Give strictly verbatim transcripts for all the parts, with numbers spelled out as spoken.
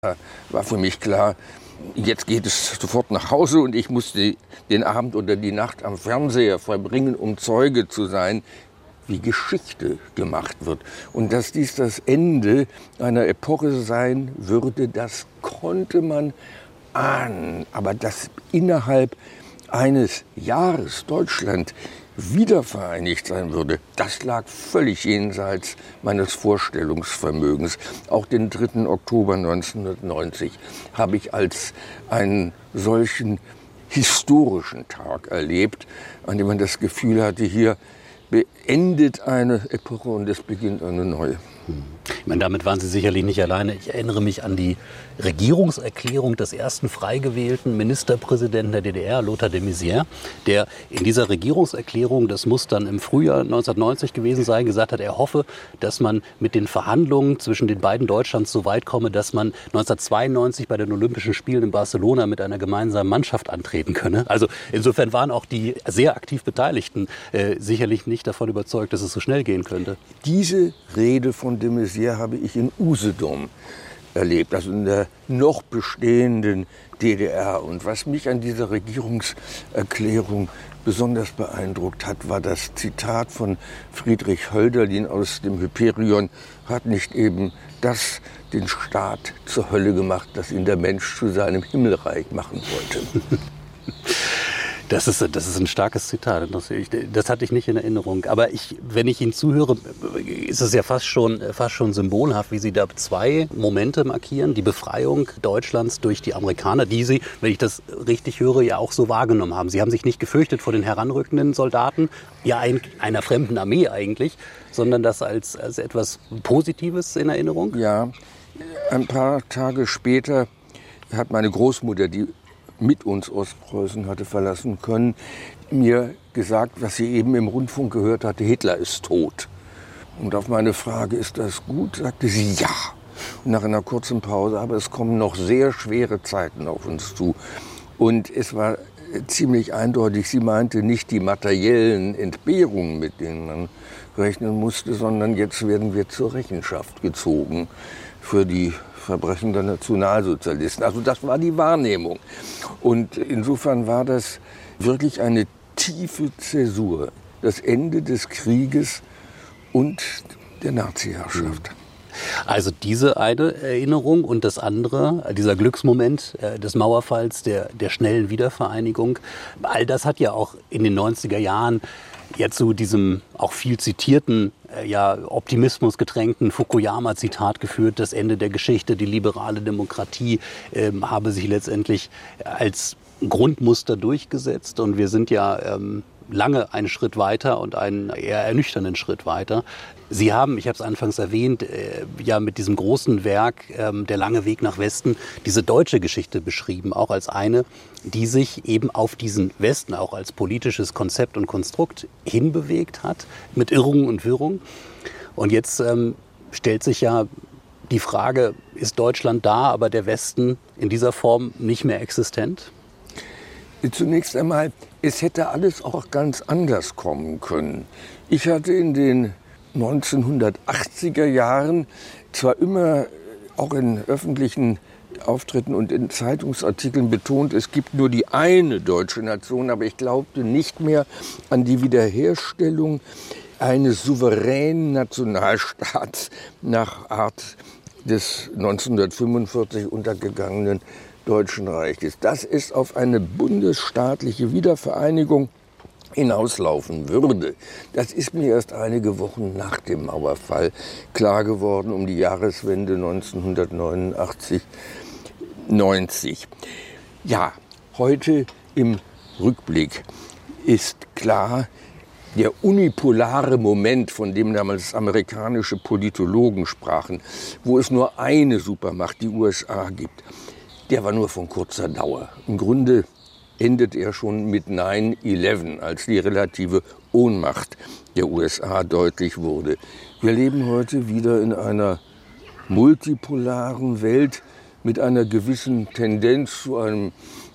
war für mich klar, jetzt geht es sofort nach Hause und ich musste den Abend oder die Nacht am Fernseher verbringen, um Zeuge zu sein, wie Geschichte gemacht wird. Und dass dies das Ende einer Epoche sein würde, das konnte man ahnen. Aber dass innerhalb eines Jahres Deutschland wiedervereinigt sein würde, das lag völlig jenseits meines Vorstellungsvermögens. Auch den dritten Oktober neunzehnhundertneunzig habe ich als einen solchen historischen Tag erlebt, an dem man das Gefühl hatte, hier beendet eine Epoche und es beginnt eine neue. Ich meine, damit waren Sie sicherlich nicht alleine. Ich erinnere mich an die Regierungserklärung des ersten frei gewählten Ministerpräsidenten der D D R, Lothar de Maizière, der in dieser Regierungserklärung, das muss dann im Frühjahr neunzehnhundertneunzig gewesen sein, gesagt hat, er hoffe, dass man mit den Verhandlungen zwischen den beiden Deutschlands so weit komme, dass man neunzehnhundertzweiundneunzig bei den Olympischen Spielen in Barcelona mit einer gemeinsamen Mannschaft antreten könne. Also insofern waren auch die sehr aktiv Beteiligten äh, sicherlich nicht davon überzeugt, dass es so schnell gehen könnte. Diese Rede von de Maizière habe ich in Usedom erlebt, also in der noch bestehenden D D R. Und was mich an dieser Regierungserklärung besonders beeindruckt hat, war das Zitat von Friedrich Hölderlin aus dem Hyperion: Hat nicht eben das den Staat zur Hölle gemacht, dass ihn der Mensch zu seinem Himmelreich machen wollte. Das ist, das ist ein starkes Zitat. Das hatte ich nicht in Erinnerung. Aber ich, wenn ich Ihnen zuhöre, ist es ja fast schon, fast schon symbolhaft, wie Sie da zwei Momente markieren. Die Befreiung Deutschlands durch die Amerikaner, die Sie, wenn ich das richtig höre, ja auch so wahrgenommen haben. Sie haben sich nicht gefürchtet vor den heranrückenden Soldaten, ja ein, einer fremden Armee eigentlich, sondern das als, als etwas Positives in Erinnerung? Ja, ein paar Tage später hat meine Großmutter, die mit uns Ostpreußen hatte verlassen können, mir gesagt, was sie eben im Rundfunk gehört hatte: Hitler ist tot. Und auf meine Frage, ist das gut, sagte sie ja. Und nach einer kurzen Pause, aber es kommen noch sehr schwere Zeiten auf uns zu. Und es war ziemlich eindeutig, sie meinte nicht die materiellen Entbehrungen, mit denen man rechnen musste, sondern jetzt werden wir zur Rechenschaft gezogen für die Verbrechen der Nationalsozialisten. Also das war die Wahrnehmung. Und insofern war das wirklich eine tiefe Zäsur. Das Ende des Krieges und der Nazi-Herrschaft. Also diese eine Erinnerung und das andere, dieser Glücksmoment des Mauerfalls, der, der schnellen Wiedervereinigung, all das hat ja auch in den neunziger Jahren ja zu diesem auch viel zitierten, ja, Optimismus getränkten Fukuyama-Zitat geführt: Das Ende der Geschichte, die liberale Demokratie äh, habe sich letztendlich als Grundmuster durchgesetzt. Und wir sind ja ähm, lange einen Schritt weiter und einen eher ernüchternden Schritt weiter. Sie haben, ich habe es anfangs erwähnt, äh, ja mit diesem großen Werk ähm, Der lange Weg nach Westen diese deutsche Geschichte beschrieben, auch als eine, die sich eben auf diesen Westen auch als politisches Konzept und Konstrukt hinbewegt hat, mit Irrungen und Wirrungen. Und jetzt ähm, stellt sich ja die Frage, ist Deutschland da, aber der Westen in dieser Form nicht mehr existent? Zunächst einmal, es hätte alles auch ganz anders kommen können. Ich hatte in den neunzehnhundertachtziger Jahren zwar immer auch in öffentlichen Auftritten und in Zeitungsartikeln betont, es gibt nur die eine deutsche Nation, aber ich glaubte nicht mehr an die Wiederherstellung eines souveränen Nationalstaats nach Art des neunzehnhundertfünfundvierzig untergegangenen Deutschen Reiches. Das ist auf eine bundesstaatliche Wiedervereinigung hinauslaufen würde. Das ist mir erst einige Wochen nach dem Mauerfall klar geworden, um die Jahreswende neunzehnhundertneunundachtzig neunzig. Ja, heute im Rückblick ist klar, der unipolare Moment, von dem damals amerikanische Politologen sprachen, wo es nur eine Supermacht, die U S A, gibt, der war nur von kurzer Dauer. Im Grunde endet er schon mit nine eleven, als die relative Ohnmacht der U S A deutlich wurde. Wir leben heute wieder in einer multipolaren Welt mit einer gewissen Tendenz zu einem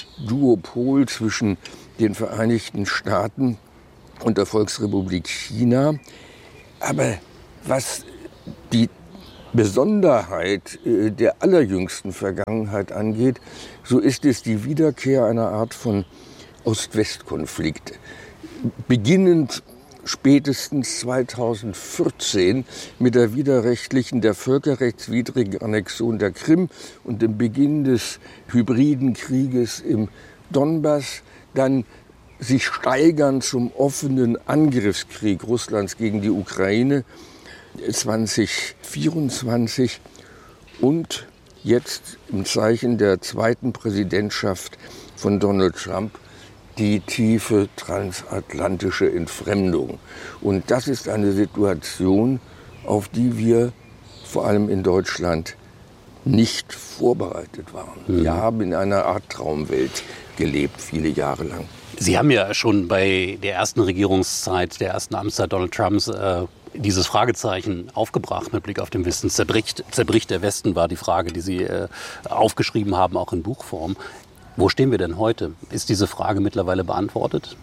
Duopol zwischen den Vereinigten Staaten und der Volksrepublik China. Aber was die Besonderheit der allerjüngsten Vergangenheit angeht, so ist es die Wiederkehr einer Art von Ost-West-Konflikt. Beginnend spätestens zweitausendvierzehn mit der widerrechtlichen, der völkerrechtswidrigen Annexion der Krim und dem Beginn des hybriden Krieges im Donbass, dann sich steigern zum offenen Angriffskrieg Russlands gegen die Ukraine zweitausendvierundzwanzig und jetzt im Zeichen der zweiten Präsidentschaft von Donald Trump die tiefe transatlantische Entfremdung. Und das ist eine Situation, auf die wir vor allem in Deutschland nicht vorbereitet waren. Mhm. Wir haben in einer Art Traumwelt gelebt, viele Jahre lang. Sie haben ja schon bei der ersten Regierungszeit, der ersten Amtszeit Donald Trumps, äh, dieses Fragezeichen aufgebracht mit Blick auf den Westen. Zerbricht, zerbricht der Westen war die Frage, die Sie äh, aufgeschrieben haben, auch in Buchform. Wo stehen wir denn heute? Ist diese Frage mittlerweile beantwortet?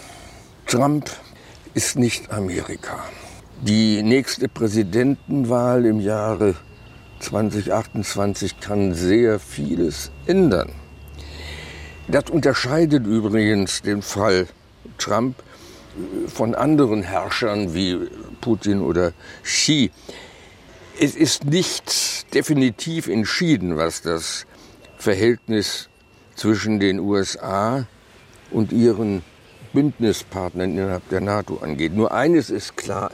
Trump ist nicht Amerika. Die nächste Präsidentenwahl im Jahre zweitausendachtundzwanzig kann sehr vieles ändern. Das unterscheidet übrigens den Fall Trump von anderen Herrschern wie Putin oder Xi. Es ist nicht definitiv entschieden, was das Verhältnis zwischen den U S A und ihren Bündnispartnern innerhalb der NATO angeht. Nur eines ist klar: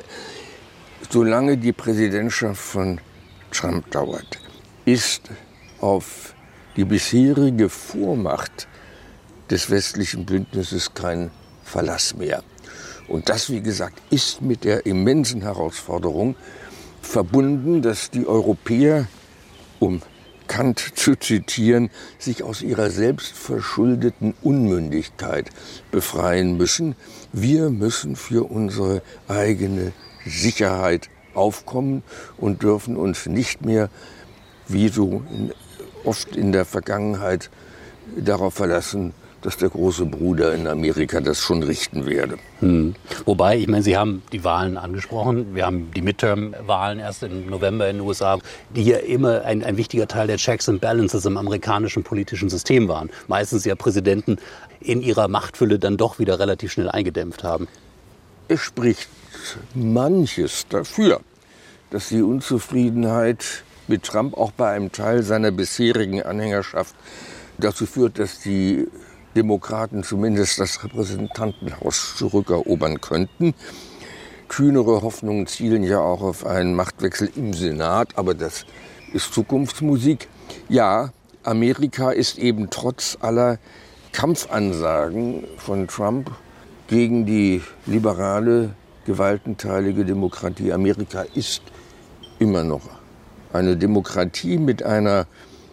Solange die Präsidentschaft von Trump dauert, ist auf die bisherige Vormacht des westlichen Bündnisses kein Verlass mehr. Und das, wie gesagt, ist mit der immensen Herausforderung verbunden, dass die Europäer, um Kant zu zitieren, sich aus ihrer selbstverschuldeten Unmündigkeit befreien müssen. Wir müssen für unsere eigene Sicherheit aufkommen und dürfen uns nicht mehr, wie so in, oft in der Vergangenheit, darauf verlassen, dass der große Bruder in Amerika das schon richten werde. Hm. Wobei, ich meine, Sie haben die Wahlen angesprochen. Wir haben die Midterm-Wahlen erst im November in den U S A, die ja immer ein, ein wichtiger Teil der Checks and Balances im amerikanischen politischen System waren. Meistens ja Präsidenten in ihrer Machtfülle dann doch wieder relativ schnell eingedämpft haben. Es spricht manches dafür, dass die Unzufriedenheit mit Trump auch bei einem Teil seiner bisherigen Anhängerschaft dazu führt, dass die Demokraten zumindest das Repräsentantenhaus zurückerobern könnten. Kühnere Hoffnungen zielen ja auch auf einen Machtwechsel im Senat, aber das ist Zukunftsmusik. Ja, Amerika ist eben trotz aller Kampfansagen von Trump gegen die liberale, gewaltenteilige Demokratie. Amerika ist immer noch eine Demokratie mit einer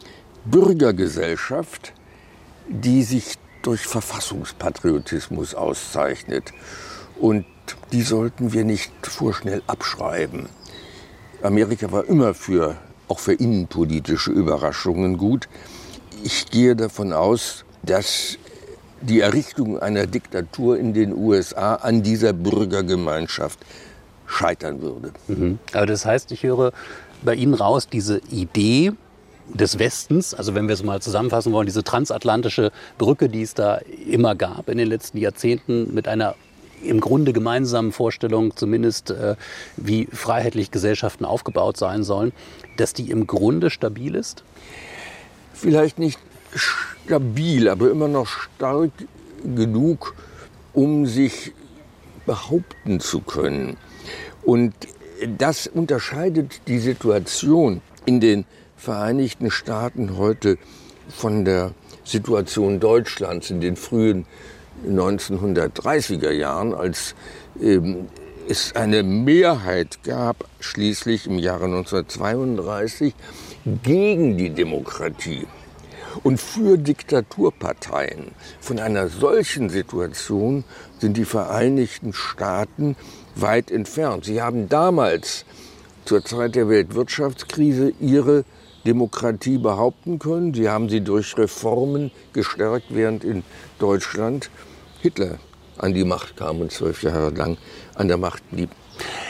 Bürgergesellschaft, die sich durch Verfassungspatriotismus auszeichnet. Und die sollten wir nicht vorschnell abschreiben. Amerika war immer für, auch für innenpolitische Überraschungen gut. Ich gehe davon aus, dass die Errichtung einer Diktatur in den U S A an dieser Bürgergemeinschaft scheitern würde. Mhm. Aber das heißt, ich höre bei Ihnen raus, diese Idee des Westens, also wenn wir es mal zusammenfassen wollen, diese transatlantische Brücke, die es da immer gab in den letzten Jahrzehnten, mit einer im Grunde gemeinsamen Vorstellung, zumindest äh, wie freiheitlich Gesellschaften aufgebaut sein sollen, dass die im Grunde stabil ist? Vielleicht nicht stabil, aber immer noch stark genug, um sich behaupten zu können. Und das unterscheidet die Situation in den Vereinigten Staaten heute von der Situation Deutschlands in den frühen neunzehnhundertdreißiger Jahren, als ähm, es eine Mehrheit gab, schließlich im Jahre neunzehnhundertzweiunddreißig, gegen die Demokratie und für Diktaturparteien. Von einer solchen Situation sind die Vereinigten Staaten weit entfernt. Sie haben damals zur Zeit der Weltwirtschaftskrise ihre Demokratie behaupten können. Sie haben sie durch Reformen gestärkt, während in Deutschland Hitler an die Macht kam und zwölf Jahre lang an der Macht blieb.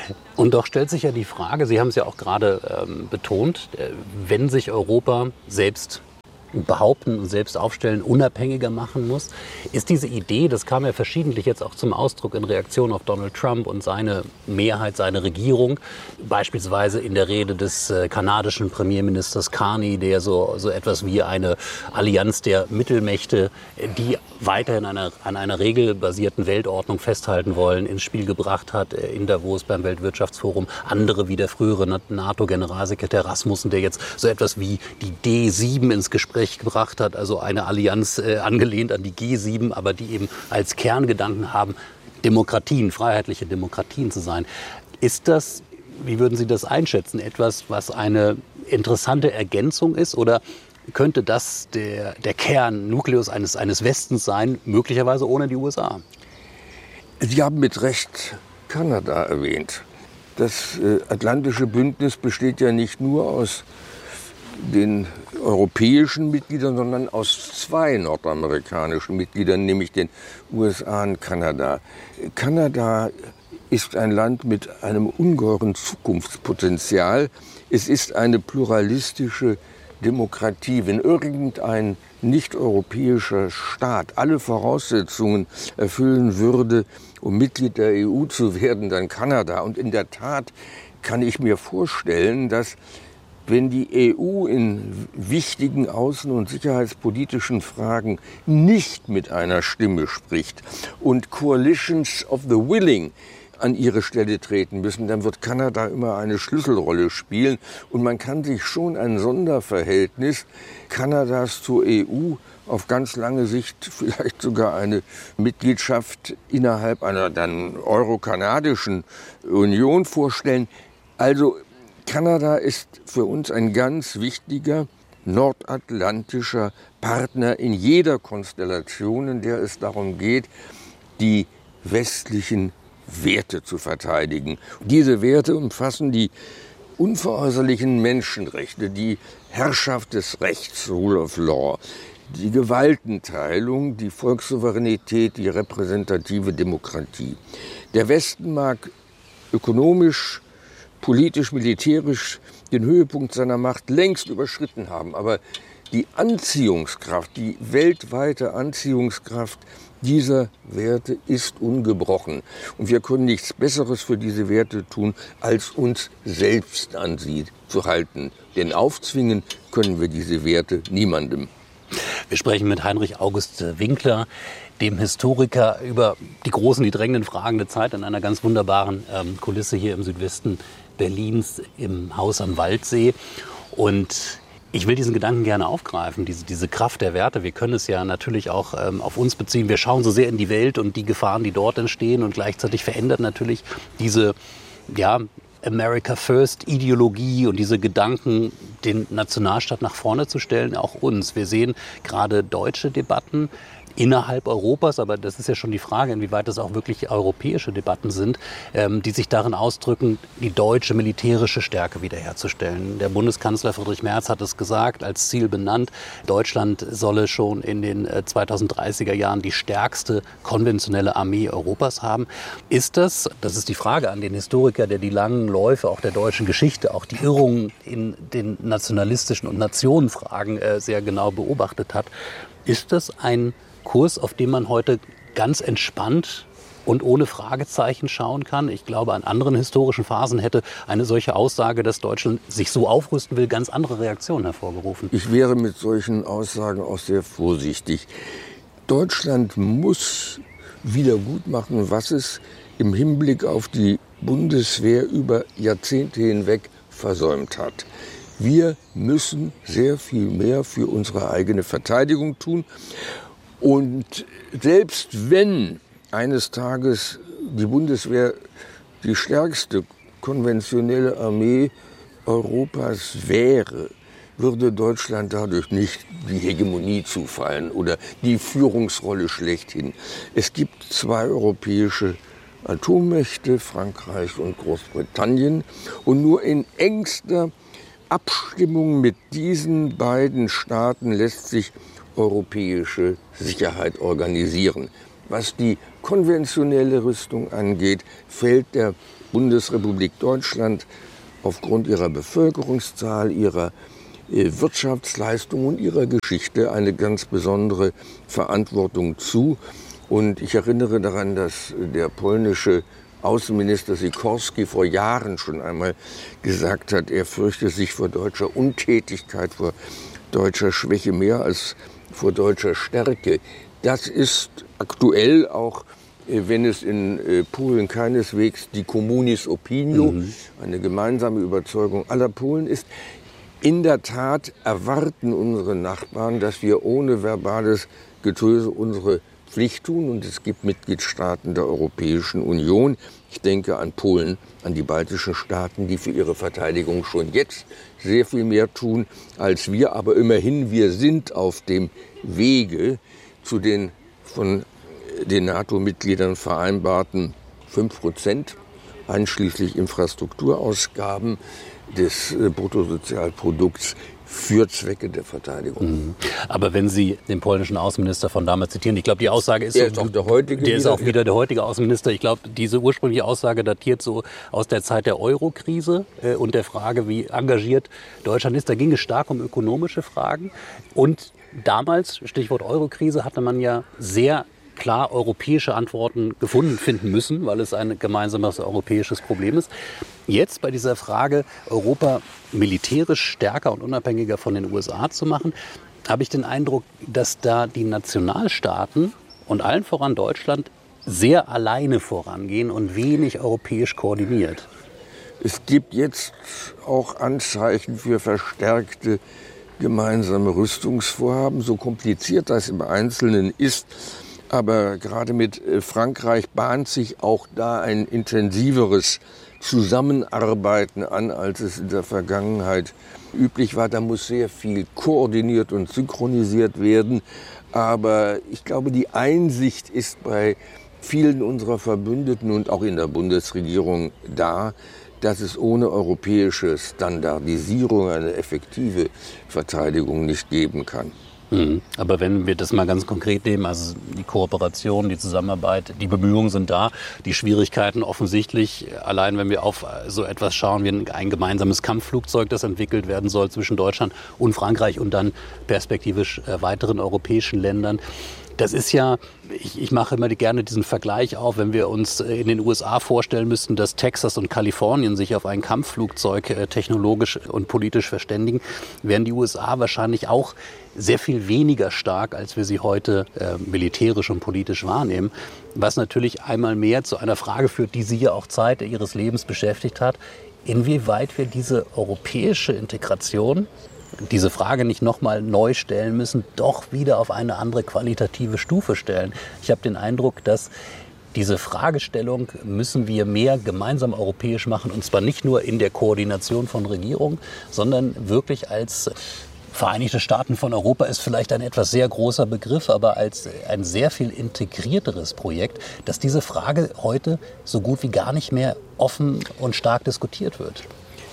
Und doch stellt sich ja die Frage, Sie haben es ja auch gerade ähm, betont, äh, wenn sich Europa selbst behaupten und selbst aufstellen, unabhängiger machen muss. Ist diese Idee, das kam ja verschiedentlich jetzt auch zum Ausdruck in Reaktion auf Donald Trump und seine Mehrheit, seine Regierung, beispielsweise in der Rede des äh, kanadischen Premierministers Carney, der so, so etwas wie eine Allianz der Mittelmächte, die weiterhin an einer, an einer regelbasierten Weltordnung festhalten wollen, ins Spiel gebracht hat, äh, in Davos beim Weltwirtschaftsforum. Andere wie der frühere NATO-Generalsekretär Rasmussen, der jetzt so etwas wie die D sieben ins Gespräch gebracht hat, also eine Allianz äh, angelehnt an die G sieben, aber die eben als Kerngedanken haben, Demokratien, freiheitliche Demokratien zu sein. Ist das, wie würden Sie das einschätzen, etwas, was eine interessante Ergänzung ist, oder könnte das der, der Kern, Nukleus eines, eines Westens sein, möglicherweise ohne die U S A? Sie haben mit Recht Kanada erwähnt. Das äh, Atlantische Bündnis besteht ja nicht nur aus den europäischen Mitgliedern, sondern aus zwei nordamerikanischen Mitgliedern, nämlich den U S A und Kanada. Kanada ist ein Land mit einem ungeheuren Zukunftspotenzial. Es ist eine pluralistische Demokratie. Wenn irgendein nicht-europäischer Staat alle Voraussetzungen erfüllen würde, um Mitglied der E U zu werden, dann Kanada. Und in der Tat kann ich mir vorstellen, dass wenn die E U in wichtigen außen- und sicherheitspolitischen Fragen nicht mit einer Stimme spricht und Coalitions of the Willing an ihre Stelle treten müssen, dann wird Kanada immer eine Schlüsselrolle spielen. Und man kann sich schon ein Sonderverhältnis Kanadas zur E U auf ganz lange Sicht, vielleicht sogar eine Mitgliedschaft innerhalb einer dann euro-kanadischen Union vorstellen. Also Kanada ist für uns ein ganz wichtiger nordatlantischer Partner in jeder Konstellation, in der es darum geht, die westlichen Werte zu verteidigen. Diese Werte umfassen die unveräußerlichen Menschenrechte, die Herrschaft des Rechts, Rule of Law, die Gewaltenteilung, die Volkssouveränität, die repräsentative Demokratie. Der Westen mag ökonomisch, politisch, militärisch den Höhepunkt seiner Macht längst überschritten haben. Aber die Anziehungskraft, die weltweite Anziehungskraft dieser Werte ist ungebrochen. Und wir können nichts Besseres für diese Werte tun, als uns selbst an sie zu halten. Denn aufzwingen können wir diese Werte niemandem. Wir sprechen mit Heinrich August Winkler, dem Historiker, über die großen, die drängenden Fragen der Zeit in einer ganz wunderbaren ähm, Kulisse hier im Südwesten Berlins im Haus am Waldsee. Und ich will diesen Gedanken gerne aufgreifen, diese, diese Kraft der Werte. Wir können es ja natürlich auch ähm, auf uns beziehen. Wir schauen so sehr in die Welt und die Gefahren, die dort entstehen. Und gleichzeitig verändert natürlich diese, ja, America First Ideologie und diese Gedanken, den Nationalstaat nach vorne zu stellen, auch uns. Wir sehen gerade deutsche Debatten innerhalb Europas, aber das ist ja schon die Frage, inwieweit das auch wirklich europäische Debatten sind, ähm, die sich darin ausdrücken, die deutsche militärische Stärke wiederherzustellen. Der Bundeskanzler Friedrich Merz hat es gesagt, als Ziel benannt, Deutschland solle schon in den äh, zweitausenddreißiger Jahren die stärkste konventionelle Armee Europas haben. Ist das, das ist die Frage an den Historiker, der die langen Läufe auch der deutschen Geschichte, auch die Irrungen in den nationalistischen und Nationenfragen äh, sehr genau beobachtet hat, ist das ein Kurs, auf den man heute ganz entspannt und ohne Fragezeichen schauen kann? Ich glaube, an anderen historischen Phasen hätte eine solche Aussage, dass Deutschland sich so aufrüsten will, ganz andere Reaktionen hervorgerufen. Ich wäre mit solchen Aussagen auch sehr vorsichtig. Deutschland muss wieder gut machen, was es im Hinblick auf die Bundeswehr über Jahrzehnte hinweg versäumt hat. Wir müssen sehr viel mehr für unsere eigene Verteidigung tun. Und selbst wenn eines Tages die Bundeswehr die stärkste konventionelle Armee Europas wäre, würde Deutschland dadurch nicht die Hegemonie zufallen oder die Führungsrolle schlechthin. Es gibt zwei europäische Atommächte, Frankreich und Großbritannien, und nur in engster Abstimmung mit diesen beiden Staaten lässt sich europäische Sicherheit organisieren. Was die konventionelle Rüstung angeht, fällt der Bundesrepublik Deutschland aufgrund ihrer Bevölkerungszahl, ihrer Wirtschaftsleistung und ihrer Geschichte eine ganz besondere Verantwortung zu. Und ich erinnere daran, dass der polnische Außenminister Sikorski vor Jahren schon einmal gesagt hat, er fürchte sich vor deutscher Untätigkeit, vor deutscher Schwäche mehr als vor deutscher Stärke. Das ist aktuell auch, wenn es in Polen keineswegs die Communis Opinio, mhm. eine gemeinsame Überzeugung aller Polen ist. In der Tat erwarten unsere Nachbarn, dass wir ohne verbales Getöse unsere Pflicht tun. Und es gibt Mitgliedstaaten der Europäischen Union, ich denke an Polen, an die baltischen Staaten, die für ihre Verteidigung schon jetzt sehr viel mehr tun als wir. Aber immerhin, wir sind auf dem Wege zu den von den NATO-Mitgliedern vereinbarten fünf Prozent, einschließlich Infrastrukturausgaben des Bruttosozialprodukts für Zwecke der Verteidigung. Aber wenn Sie den polnischen Außenminister von damals zitieren, ich glaube, die Aussage ist, er ist auch der heutige, der ist auch wieder der heutige Außenminister. Ich glaube, diese ursprüngliche Aussage datiert so aus der Zeit der Euro-Krise äh, und der Frage, wie engagiert Deutschland ist. Da ging es stark um ökonomische Fragen. Und damals, Stichwort Euro-Krise, hatte man ja sehr klar europäische Antworten gefunden finden müssen, weil es ein gemeinsames europäisches Problem ist. Jetzt bei dieser Frage, Europa militärisch stärker und unabhängiger von den U S A zu machen, habe ich den Eindruck, dass da die Nationalstaaten und allen voran Deutschland sehr alleine vorangehen und wenig europäisch koordiniert. Es gibt jetzt auch Anzeichen für verstärkte gemeinsame Rüstungsvorhaben, so kompliziert das im Einzelnen ist. Aber gerade mit Frankreich bahnt sich auch da ein intensiveres Zusammenarbeiten an, als es in der Vergangenheit üblich war. Da muss sehr viel koordiniert und synchronisiert werden. Aber ich glaube, die Einsicht ist bei vielen unserer Verbündeten und auch in der Bundesregierung da, dass es ohne europäische Standardisierung eine effektive Verteidigung nicht geben kann. Mhm. Aber wenn wir das mal ganz konkret nehmen, also die Kooperation, die Zusammenarbeit, die Bemühungen sind da, die Schwierigkeiten offensichtlich, allein wenn wir auf so etwas schauen wie ein gemeinsames Kampfflugzeug, das entwickelt werden soll zwischen Deutschland und Frankreich und dann perspektivisch weiteren europäischen Ländern. Das ist ja, ich, ich mache immer gerne diesen Vergleich auf, wenn wir uns in den U S A vorstellen müssten, dass Texas und Kalifornien sich auf ein Kampfflugzeug äh, technologisch und politisch verständigen, wären die U S A wahrscheinlich auch sehr viel weniger stark, als wir sie heute äh, militärisch und politisch wahrnehmen. Was natürlich einmal mehr zu einer Frage führt, die Sie ja auch Zeit Ihres Lebens beschäftigt hat, inwieweit wir diese europäische Integration, diese Frage nicht nochmal neu stellen müssen, doch wieder auf eine andere qualitative Stufe stellen. Ich habe den Eindruck, dass diese Fragestellung müssen wir mehr gemeinsam europäisch machen, und zwar nicht nur in der Koordination von Regierungen, sondern wirklich als Vereinigte Staaten von Europa ist vielleicht ein etwas sehr großer Begriff, aber als ein sehr viel integrierteres Projekt, dass diese Frage heute so gut wie gar nicht mehr offen und stark diskutiert wird.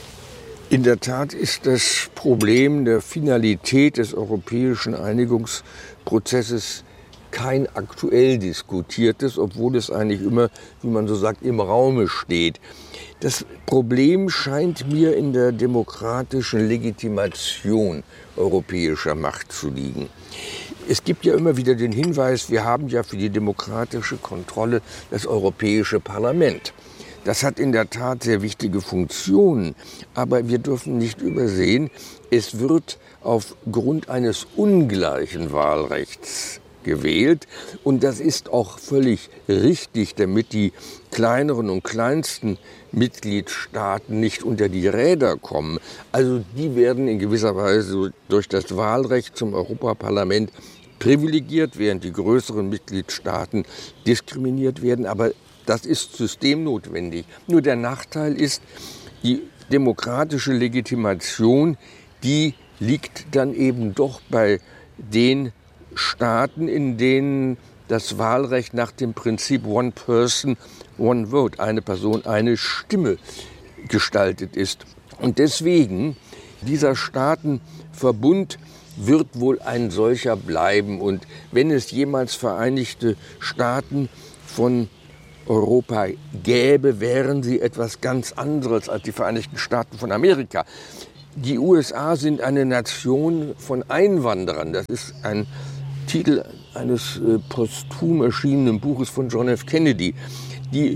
In der Tat ist das Problem der Finalität des europäischen Einigungsprozesses kein aktuell diskutiertes, obwohl es eigentlich immer, wie man so sagt, im Raume steht. Das Problem scheint mir in der demokratischen Legitimation europäischer Macht zu liegen. Es gibt ja immer wieder den Hinweis, wir haben ja für die demokratische Kontrolle das Europäische Parlament. Das hat in der Tat sehr wichtige Funktionen, aber wir dürfen nicht übersehen, es wird aufgrund eines ungleichen Wahlrechts gewählt. Und das ist auch völlig richtig, damit die kleineren und kleinsten Mitgliedstaaten nicht unter die Räder kommen. Also die werden in gewisser Weise durch das Wahlrecht zum Europaparlament privilegiert, während die größeren Mitgliedstaaten diskriminiert werden. Aber das ist systemnotwendig. Nur der Nachteil ist, die demokratische Legitimation, die liegt dann eben doch bei den Staaten, in denen das Wahlrecht nach dem Prinzip One Person, One Vote, eine Person, eine Stimme gestaltet ist. Und deswegen, dieser Staatenverbund wird wohl ein solcher bleiben. Und wenn es jemals Vereinigte Staaten von Europa gäbe, wären sie etwas ganz anderes als die Vereinigten Staaten von Amerika. Die U S A sind eine Nation von Einwanderern. Das ist ein Titel eines äh, posthum erschienenen Buches von John F. Kennedy. Die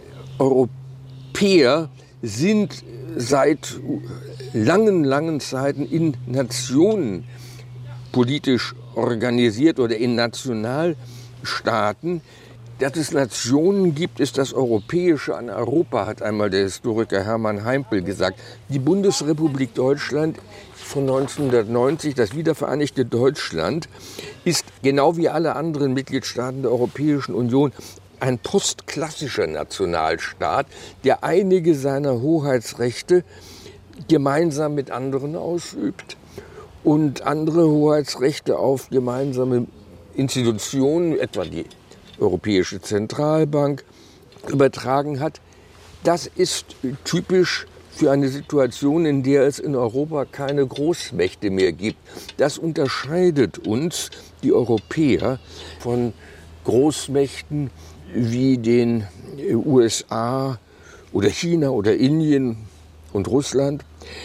Europäer sind seit langen, langen Zeiten in Nationen politisch organisiert oder in Nationalstaaten. Dass es Nationen gibt, ist das Europäische an Europa, hat einmal der Historiker Hermann Heimpel gesagt. Die Bundesrepublik Deutschland von neunzehnhundertneunzig, das wiedervereinigte Deutschland, ist genau wie alle anderen Mitgliedstaaten der Europäischen Union ein postklassischer Nationalstaat, der einige seiner Hoheitsrechte gemeinsam mit anderen ausübt und andere Hoheitsrechte auf gemeinsame Institutionen, etwa die Europäische Zentralbank, übertragen hat. Das ist typisch für eine Situation, in der es in Europa keine Großmächte mehr gibt. Das unterscheidet uns, die Europäer, von Großmächten wie den U S A oder China oder Indien und Russland.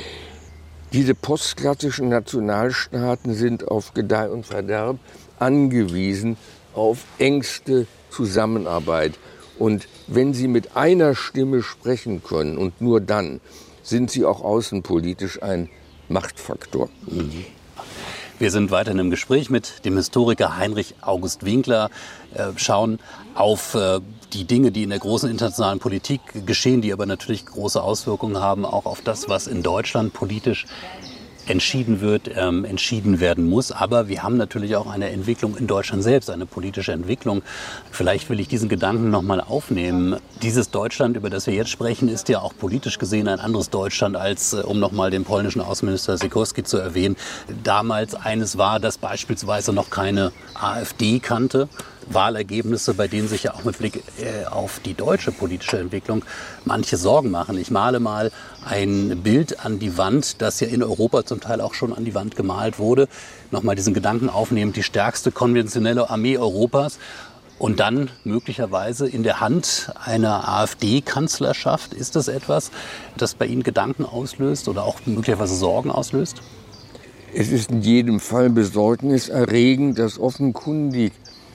Diese postklassischen Nationalstaaten sind auf Gedeih und Verderb angewiesen auf engste Zusammenarbeit. Und wenn sie mit einer Stimme sprechen können, und nur dann, sind sie auch außenpolitisch ein Machtfaktor. Mhm. Wir sind weiterhin im Gespräch mit dem Historiker Heinrich August Winkler, äh, schauen auf äh, die Dinge, die in der großen internationalen Politik geschehen, die aber natürlich große Auswirkungen haben, auch auf das, was in Deutschland politisch entschieden wird, ähm, entschieden werden muss. Aber wir haben natürlich auch eine Entwicklung in Deutschland selbst, eine politische Entwicklung. Vielleicht will ich diesen Gedanken nochmal aufnehmen. Dieses Deutschland, über das wir jetzt sprechen, ist ja auch politisch gesehen ein anderes Deutschland als, um nochmal den polnischen Außenminister Sikorski zu erwähnen, damals eines war, das beispielsweise noch keine AfD kannte. Wahlergebnisse, bei denen sich ja auch mit Blick äh, auf die deutsche politische Entwicklung manche Sorgen machen. Ich male mal ein Bild an die Wand, das ja in Europa zum Teil auch schon an die Wand gemalt wurde. Nochmal diesen Gedanken aufnehmen, die stärkste konventionelle Armee Europas und dann möglicherweise in der Hand einer AfD-Kanzlerschaft. Ist das etwas, das bei Ihnen Gedanken auslöst oder auch möglicherweise Sorgen auslöst? Es ist in jedem Fall besorgniserregend, dass offenkundig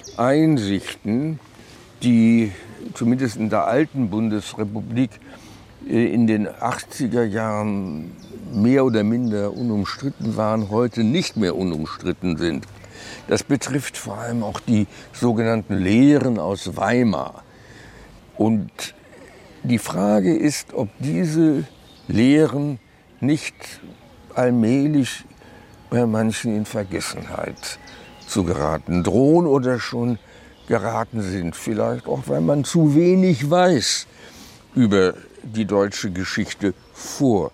Einsichten, die zumindest in der alten Bundesrepublik in den achtziger Jahren mehr oder minder unumstritten waren, heute nicht mehr unumstritten sind. Das betrifft vor allem auch die sogenannten Lehren aus Weimar. Und die Frage ist, ob diese Lehren nicht allmählich bei manchen in Vergessenheit zu geraten drohen oder schon geraten sind. Vielleicht auch, weil man zu wenig weiß über die deutsche Geschichte vor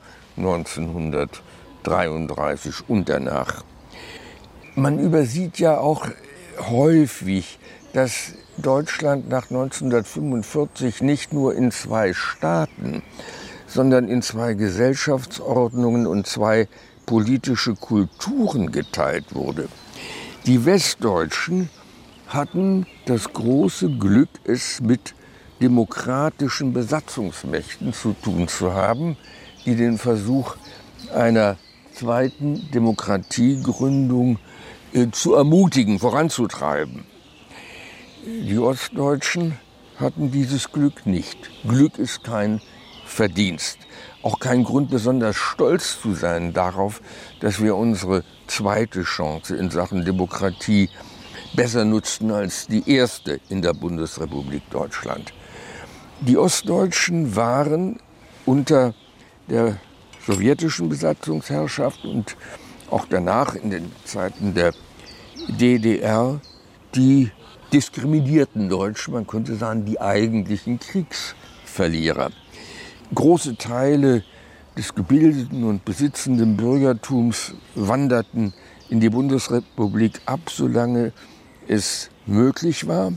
neunzehnhundertdreiunddreißig und danach. Man übersieht ja auch häufig, dass Deutschland nach neunzehnhundertfünfundvierzig nicht nur in zwei Staaten, sondern in zwei Gesellschaftsordnungen und zwei politische Kulturen geteilt wurde. Die Westdeutschen hatten das große Glück, es mit demokratischen Besatzungsmächten zu tun zu haben, die den Versuch einer zweiten Demokratiegründung äh, zu ermutigen, voranzutreiben. Die Ostdeutschen hatten dieses Glück nicht. Glück ist kein Verdienst. Auch kein Grund, besonders stolz zu sein darauf, dass wir unsere zweite Chance in Sachen Demokratie besser nutzten als die erste in der Bundesrepublik Deutschland. Die Ostdeutschen waren unter der sowjetischen Besatzungsherrschaft und auch danach in den Zeiten der D D R die diskriminierten Deutschen, man könnte sagen, die eigentlichen Kriegsverlierer. Große Teile des gebildeten und besitzenden Bürgertums wanderten in die Bundesrepublik ab, solange es möglich war.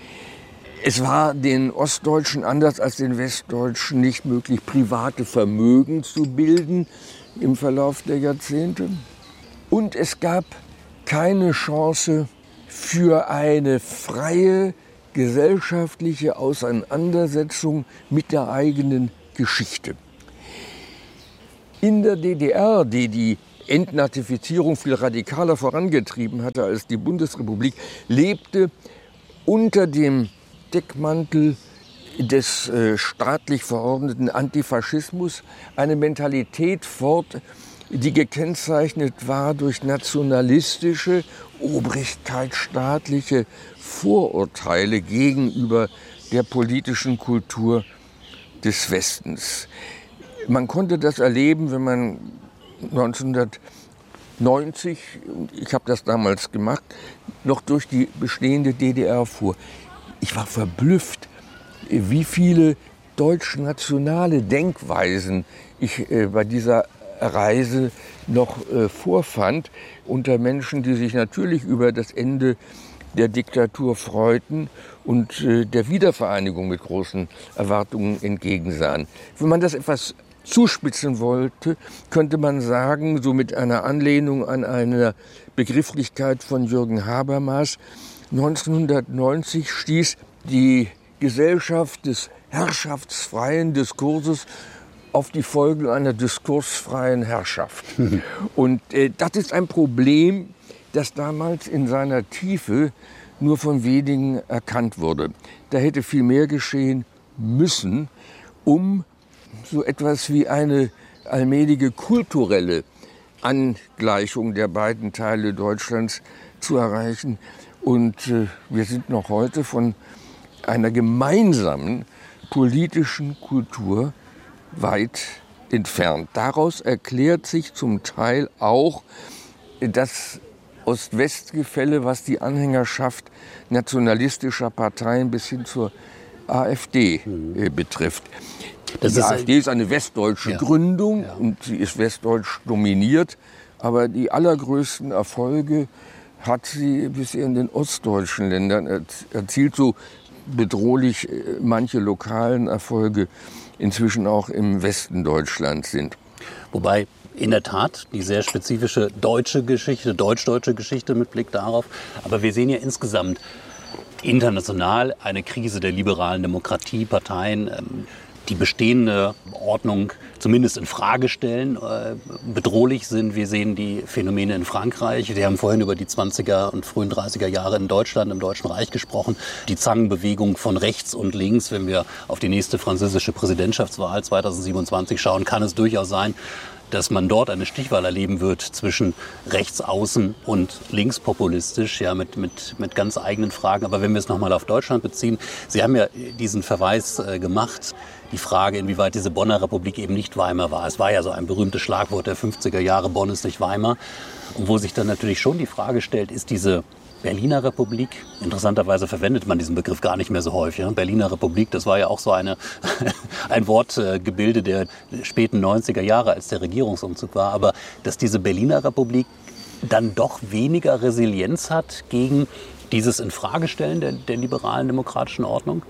Es war den Ostdeutschen anders als den Westdeutschen nicht möglich, private Vermögen zu bilden im Verlauf der Jahrzehnte. Und es gab keine Chance für eine freie, gesellschaftliche Auseinandersetzung mit der eigenen Geschichte. In der D D R, die die Entnazifizierung viel radikaler vorangetrieben hatte als die Bundesrepublik, lebte unter dem Deckmantel des äh, staatlich verordneten Antifaschismus eine Mentalität fort, die gekennzeichnet war durch nationalistische, obrigkeitsstaatliche Vorurteile gegenüber der politischen Kultur des Westens. Man konnte das erleben, wenn man neunzehnhundertneunzig, ich habe das damals gemacht, noch durch die bestehende D D R fuhr. Ich war verblüfft, wie viele deutschnationale Denkweisen ich äh, bei dieser Reise noch äh, vorfand, unter Menschen, die sich natürlich über das Ende der Diktatur freuten und äh, der Wiedervereinigung mit großen Erwartungen entgegensahen. Wenn man das etwas zuspitzen wollte, könnte man sagen, so mit einer Anlehnung an eine Begrifflichkeit von Jürgen Habermas, neunzehnhundertneunzig stieß die Gesellschaft des herrschaftsfreien Diskurses auf die Folgen einer diskursfreien Herrschaft. Und äh, das ist ein Problem, das damals in seiner Tiefe nur von wenigen erkannt wurde. Da hätte viel mehr geschehen müssen, um so etwas wie eine allmähliche kulturelle Angleichung der beiden Teile Deutschlands zu erreichen. Und äh, wir sind noch heute von einer gemeinsamen politischen Kultur weit entfernt. Daraus erklärt sich zum Teil auch das Ost-West-Gefälle, was die Anhängerschaft nationalistischer Parteien bis hin zur AfD äh, betrifft. Das die ist AfD ist eine westdeutsche ja. Gründung ja. und sie ist westdeutsch dominiert, aber die allergrößten Erfolge hat sie bisher in den ostdeutschen Ländern erzielt, so bedrohlich manche lokalen Erfolge inzwischen auch im Westen Deutschlands sind. Wobei in der Tat die sehr spezifische deutsche Geschichte, deutsch-deutsche Geschichte mit Blick darauf, aber wir sehen ja insgesamt international eine Krise der liberalen Demokratie, Parteien, die bestehende Ordnung zumindest in Frage stellen, äh, bedrohlich sind. Wir sehen die Phänomene in Frankreich. Wir haben vorhin über die zwanziger und frühen dreißiger Jahre in Deutschland, im Deutschen Reich gesprochen. Die Zangenbewegung von rechts und links. Wenn wir auf die nächste französische Präsidentschaftswahl zweitausendsiebenundzwanzig schauen, kann es durchaus sein, dass man dort eine Stichwahl erleben wird zwischen rechtsaußen und linkspopulistisch, ja, mit, mit, mit ganz eigenen Fragen. Aber wenn wir es nochmal auf Deutschland beziehen, Sie haben ja diesen Verweis äh, gemacht, die Frage, inwieweit diese Bonner Republik eben nicht Weimar war. Es war ja so ein berühmtes Schlagwort der fünfziger Jahre, Bonn ist nicht Weimar. Und wo sich dann natürlich schon die Frage stellt, ist diese Berliner Republik, interessanterweise verwendet man diesen Begriff gar nicht mehr so häufig. Ja? Berliner Republik, das war ja auch so eine, ein Wortgebilde der späten neunziger Jahre, als der Regierungsumzug war. Aber dass diese Berliner Republik dann doch weniger Resilienz hat gegen dieses Infragestellen der, der liberalen demokratischen Ordnung?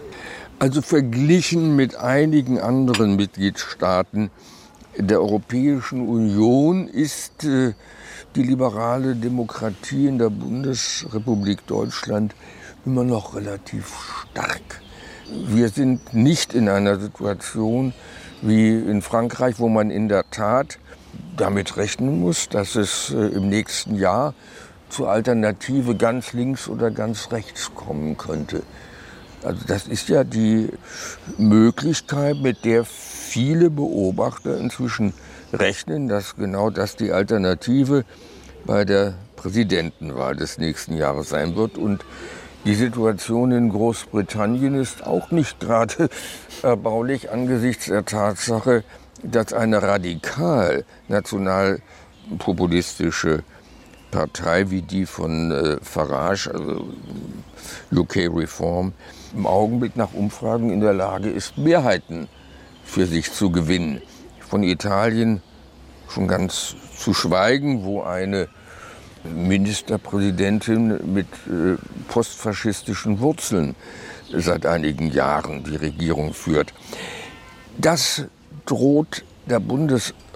Also verglichen mit einigen anderen Mitgliedstaaten der Europäischen Union ist äh, die liberale Demokratie in der Bundesrepublik Deutschland immer noch relativ stark. Wir sind nicht in einer Situation wie in Frankreich, wo man in der Tat damit rechnen muss, dass es äh, im nächsten Jahr zur Alternative ganz links oder ganz rechts kommen könnte. Also das ist ja die Möglichkeit, mit der viele Beobachter inzwischen rechnen, dass genau das die Alternative bei der Präsidentenwahl des nächsten Jahres sein wird. Und die Situation in Großbritannien ist auch nicht gerade erbaulich angesichts der Tatsache, dass eine radikal nationalpopulistische Partei wie die von äh, Farage, also U K Reform, im Augenblick nach Umfragen in der Lage ist, Mehrheiten für sich zu gewinnen. Von Italien schon ganz zu schweigen, wo eine Ministerpräsidentin mit äh, postfaschistischen Wurzeln seit einigen Jahren die Regierung führt. Das droht der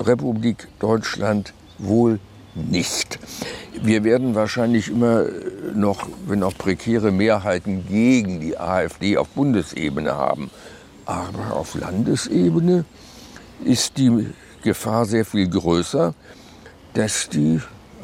Bundesrepublik Deutschland wohl nicht. Wir werden wahrscheinlich immer noch, wenn auch prekäre Mehrheiten gegen die AfD auf Bundesebene haben. Aber auf Landesebene ist die Gefahr sehr viel größer, dass die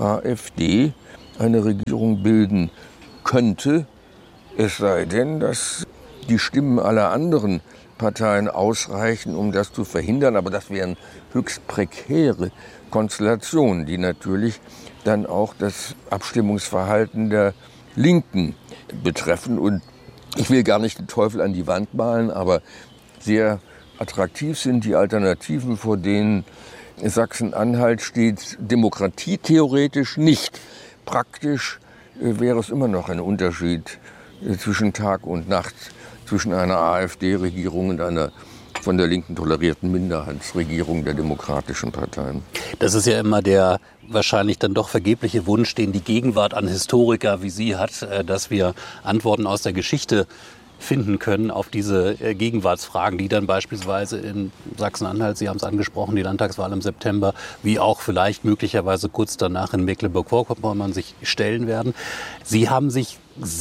AfD eine Regierung bilden könnte, es sei denn, dass die Stimmen aller anderen Parteien ausreichen, um das zu verhindern. Aber das wären höchst prekäre Konstellationen, die natürlich dann auch das Abstimmungsverhalten der Linken betreffen. Und ich will gar nicht den Teufel an die Wand malen, aber sehr attraktiv sind die Alternativen, vor denen Sachsen-Anhalt steht, demokratietheoretisch nicht. Praktisch äh, wäre es immer noch ein Unterschied äh, zwischen Tag und Nacht, zwischen einer AfD-Regierung und einer von der Linken tolerierten Minderheitsregierung der demokratischen Parteien. Das ist ja immer der wahrscheinlich dann doch vergebliche Wunsch, den die Gegenwart an Historiker wie Sie hat, äh, dass wir Antworten aus der Geschichte finden können auf diese äh, Gegenwartsfragen, die dann beispielsweise in Sachsen-Anhalt, Sie haben es angesprochen, die Landtagswahl im September, wie auch vielleicht möglicherweise kurz danach in Mecklenburg-Vorpommern sich stellen werden. Sie haben sich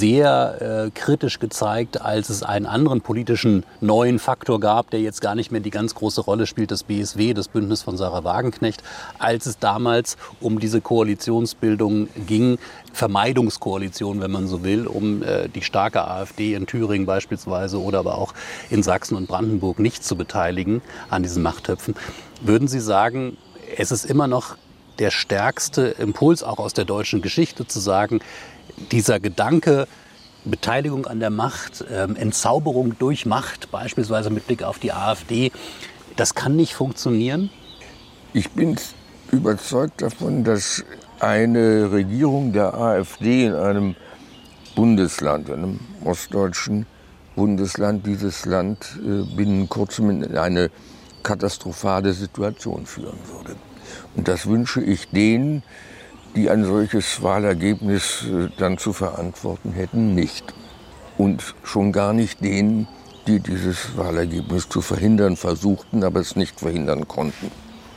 sehr äh, kritisch gezeigt, als es einen anderen politischen neuen Faktor gab, der jetzt gar nicht mehr die ganz große Rolle spielt, das B S W, das Bündnis von Sarah Wagenknecht, als es damals um diese Koalitionsbildung ging, Vermeidungskoalition, wenn man so will, um äh, die starke AfD in Thüringen beispielsweise oder aber auch in Sachsen und Brandenburg nicht zu beteiligen an diesen Machttöpfen. Würden Sie sagen, es ist immer noch der stärkste Impuls auch aus der deutschen Geschichte zu sagen, dieser Gedanke, Beteiligung an der Macht, ähm, Entzauberung durch Macht, beispielsweise mit Blick auf die AfD, das kann nicht funktionieren? Ich bin überzeugt davon, dass eine Regierung der AfD in einem Bundesland, einem ostdeutschen Bundesland, dieses Land äh, binnen kurzem in eine katastrophale Situation führen würde. Und das wünsche ich denen, die ein solches Wahlergebnis dann zu verantworten hätten, nicht. Und schon gar nicht denen, die dieses Wahlergebnis zu verhindern versuchten, aber es nicht verhindern konnten.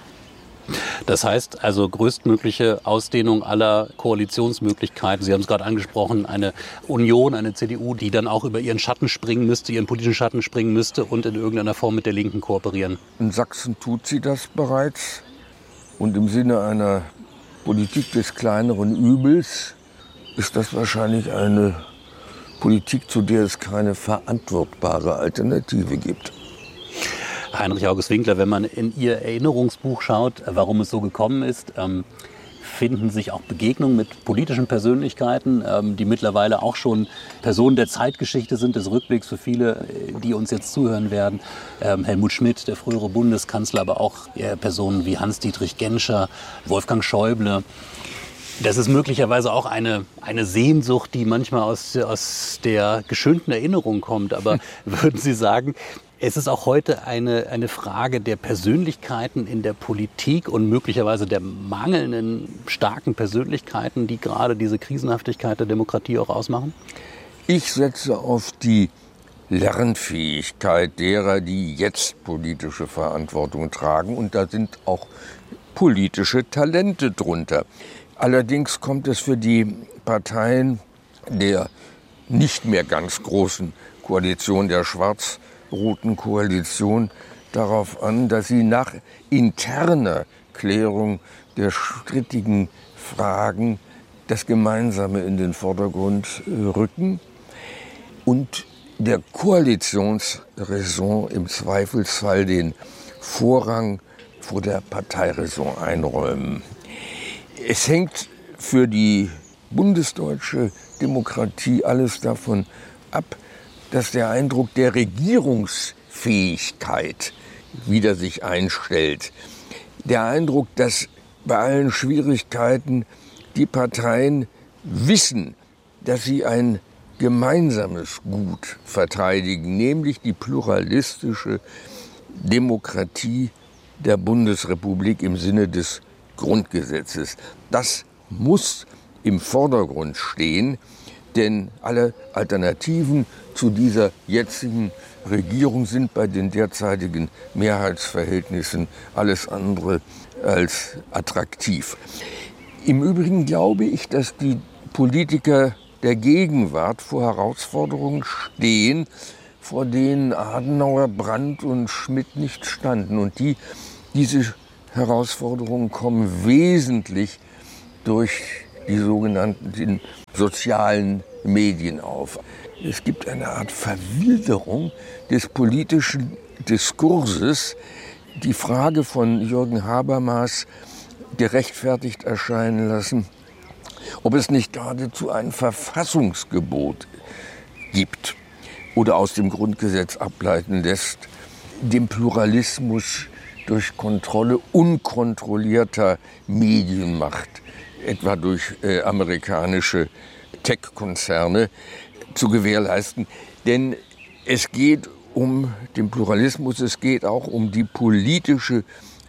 Das heißt also größtmögliche Ausdehnung aller Koalitionsmöglichkeiten. Sie haben es gerade angesprochen, eine Union, eine C D U, die dann auch über ihren Schatten springen müsste, ihren politischen Schatten springen müsste und in irgendeiner Form mit der Linken kooperieren. In Sachsen tut sie das bereits. Und im Sinne einer Politik des kleineren Übels ist das wahrscheinlich eine Politik, zu der es keine verantwortbare Alternative gibt. Heinrich August Winkler, wenn man in Ihr Erinnerungsbuch schaut, warum es so gekommen ist, ähm, finden sich auch Begegnungen mit politischen Persönlichkeiten, ähm, die mittlerweile auch schon Personen der Zeitgeschichte sind, des Rückblicks für viele, die uns jetzt zuhören werden. Ähm, Helmut Schmidt, der frühere Bundeskanzler, aber auch äh, Personen wie Hans-Dietrich Genscher, Wolfgang Schäuble. Das ist möglicherweise auch eine, eine Sehnsucht, die manchmal aus, aus der geschönten Erinnerung kommt. Aber würden Sie sagen, es ist auch heute eine, eine Frage der Persönlichkeiten in der Politik und möglicherweise der mangelnden starken Persönlichkeiten, die gerade diese Krisenhaftigkeit der Demokratie auch ausmachen? Ich setze auf die Lernfähigkeit derer, die jetzt politische Verantwortung tragen. Und da sind auch politische Talente drunter. Allerdings kommt es für die Parteien der nicht mehr ganz großen Koalition, der schwarz-roten Koalition, darauf an, dass sie nach interner Klärung der strittigen Fragen das Gemeinsame in den Vordergrund rücken und der Koalitionsräson im Zweifelsfall den Vorrang vor der Parteiräson einräumen. Es hängt für die bundesdeutsche Demokratie alles davon ab, dass der Eindruck der Regierungsfähigkeit wieder sich einstellt. Der Eindruck, dass bei allen Schwierigkeiten die Parteien wissen, dass sie ein gemeinsames Gut verteidigen, nämlich die pluralistische Demokratie der Bundesrepublik im Sinne des Grundgesetzes. Das muss im Vordergrund stehen, denn alle Alternativen zu dieser jetzigen Regierung sind bei den derzeitigen Mehrheitsverhältnissen alles andere als attraktiv. Im Übrigen glaube ich, dass die Politiker der Gegenwart vor Herausforderungen stehen, vor denen Adenauer, Brandt und Schmidt nicht standen. Und die, diese Herausforderungen kommen wesentlich durch die sogenannten sozialen Medien auf. Es gibt eine Art Verwilderung des politischen Diskurses, die Frage von Jürgen Habermas gerechtfertigt erscheinen lassen, ob es nicht geradezu ein Verfassungsgebot gibt oder aus dem Grundgesetz ableiten lässt, dem Pluralismus durch Kontrolle unkontrollierter Medienmacht, etwa durch äh, amerikanische Tech-Konzerne, zu gewährleisten. Denn es geht um den Pluralismus, es geht auch um die politische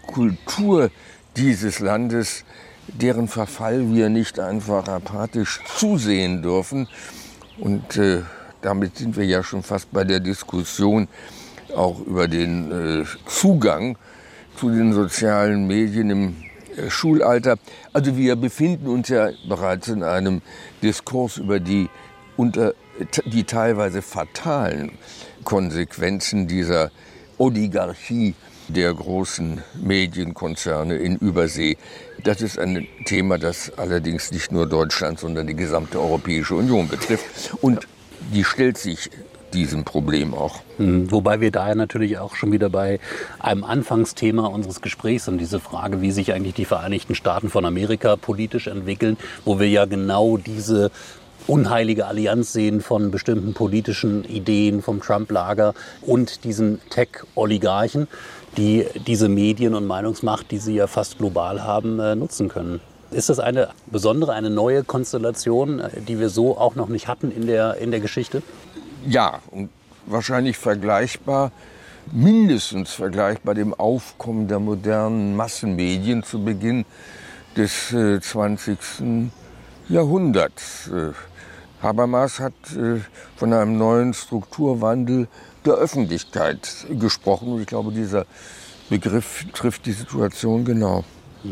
Kultur dieses Landes, deren Verfall wir nicht einfach apathisch zusehen dürfen. Und äh, damit sind wir ja schon fast bei der Diskussion auch über den äh, Zugang zu den sozialen Medien im äh, Schulalter. Also wir befinden uns ja bereits in einem Diskurs über die, unter, die teilweise fatalen Konsequenzen dieser Oligarchie der großen Medienkonzerne in Übersee. Das ist ein Thema, das allerdings nicht nur Deutschland, sondern die gesamte Europäische Union betrifft. Und die stellt sich diesem Problem auch. Mhm. Wobei wir daher natürlich auch schon wieder bei einem Anfangsthema unseres Gesprächs sind, diese Frage, wie sich eigentlich die Vereinigten Staaten von Amerika politisch entwickeln, wo wir ja genau diese unheilige Allianz sehen von bestimmten politischen Ideen vom Trump-Lager und diesen Tech-Oligarchen, die diese Medien- und Meinungsmacht, die sie ja fast global haben, nutzen können. Ist das eine besondere, eine neue Konstellation, die wir so auch noch nicht hatten in der, in der Geschichte? Ja, und wahrscheinlich vergleichbar, mindestens vergleichbar dem Aufkommen der modernen Massenmedien zu Beginn des äh, zwanzigsten Jahrhunderts. Äh, Habermas hat äh, von einem neuen Strukturwandel der Öffentlichkeit gesprochen. Und ich glaube, dieser Begriff trifft die Situation genau.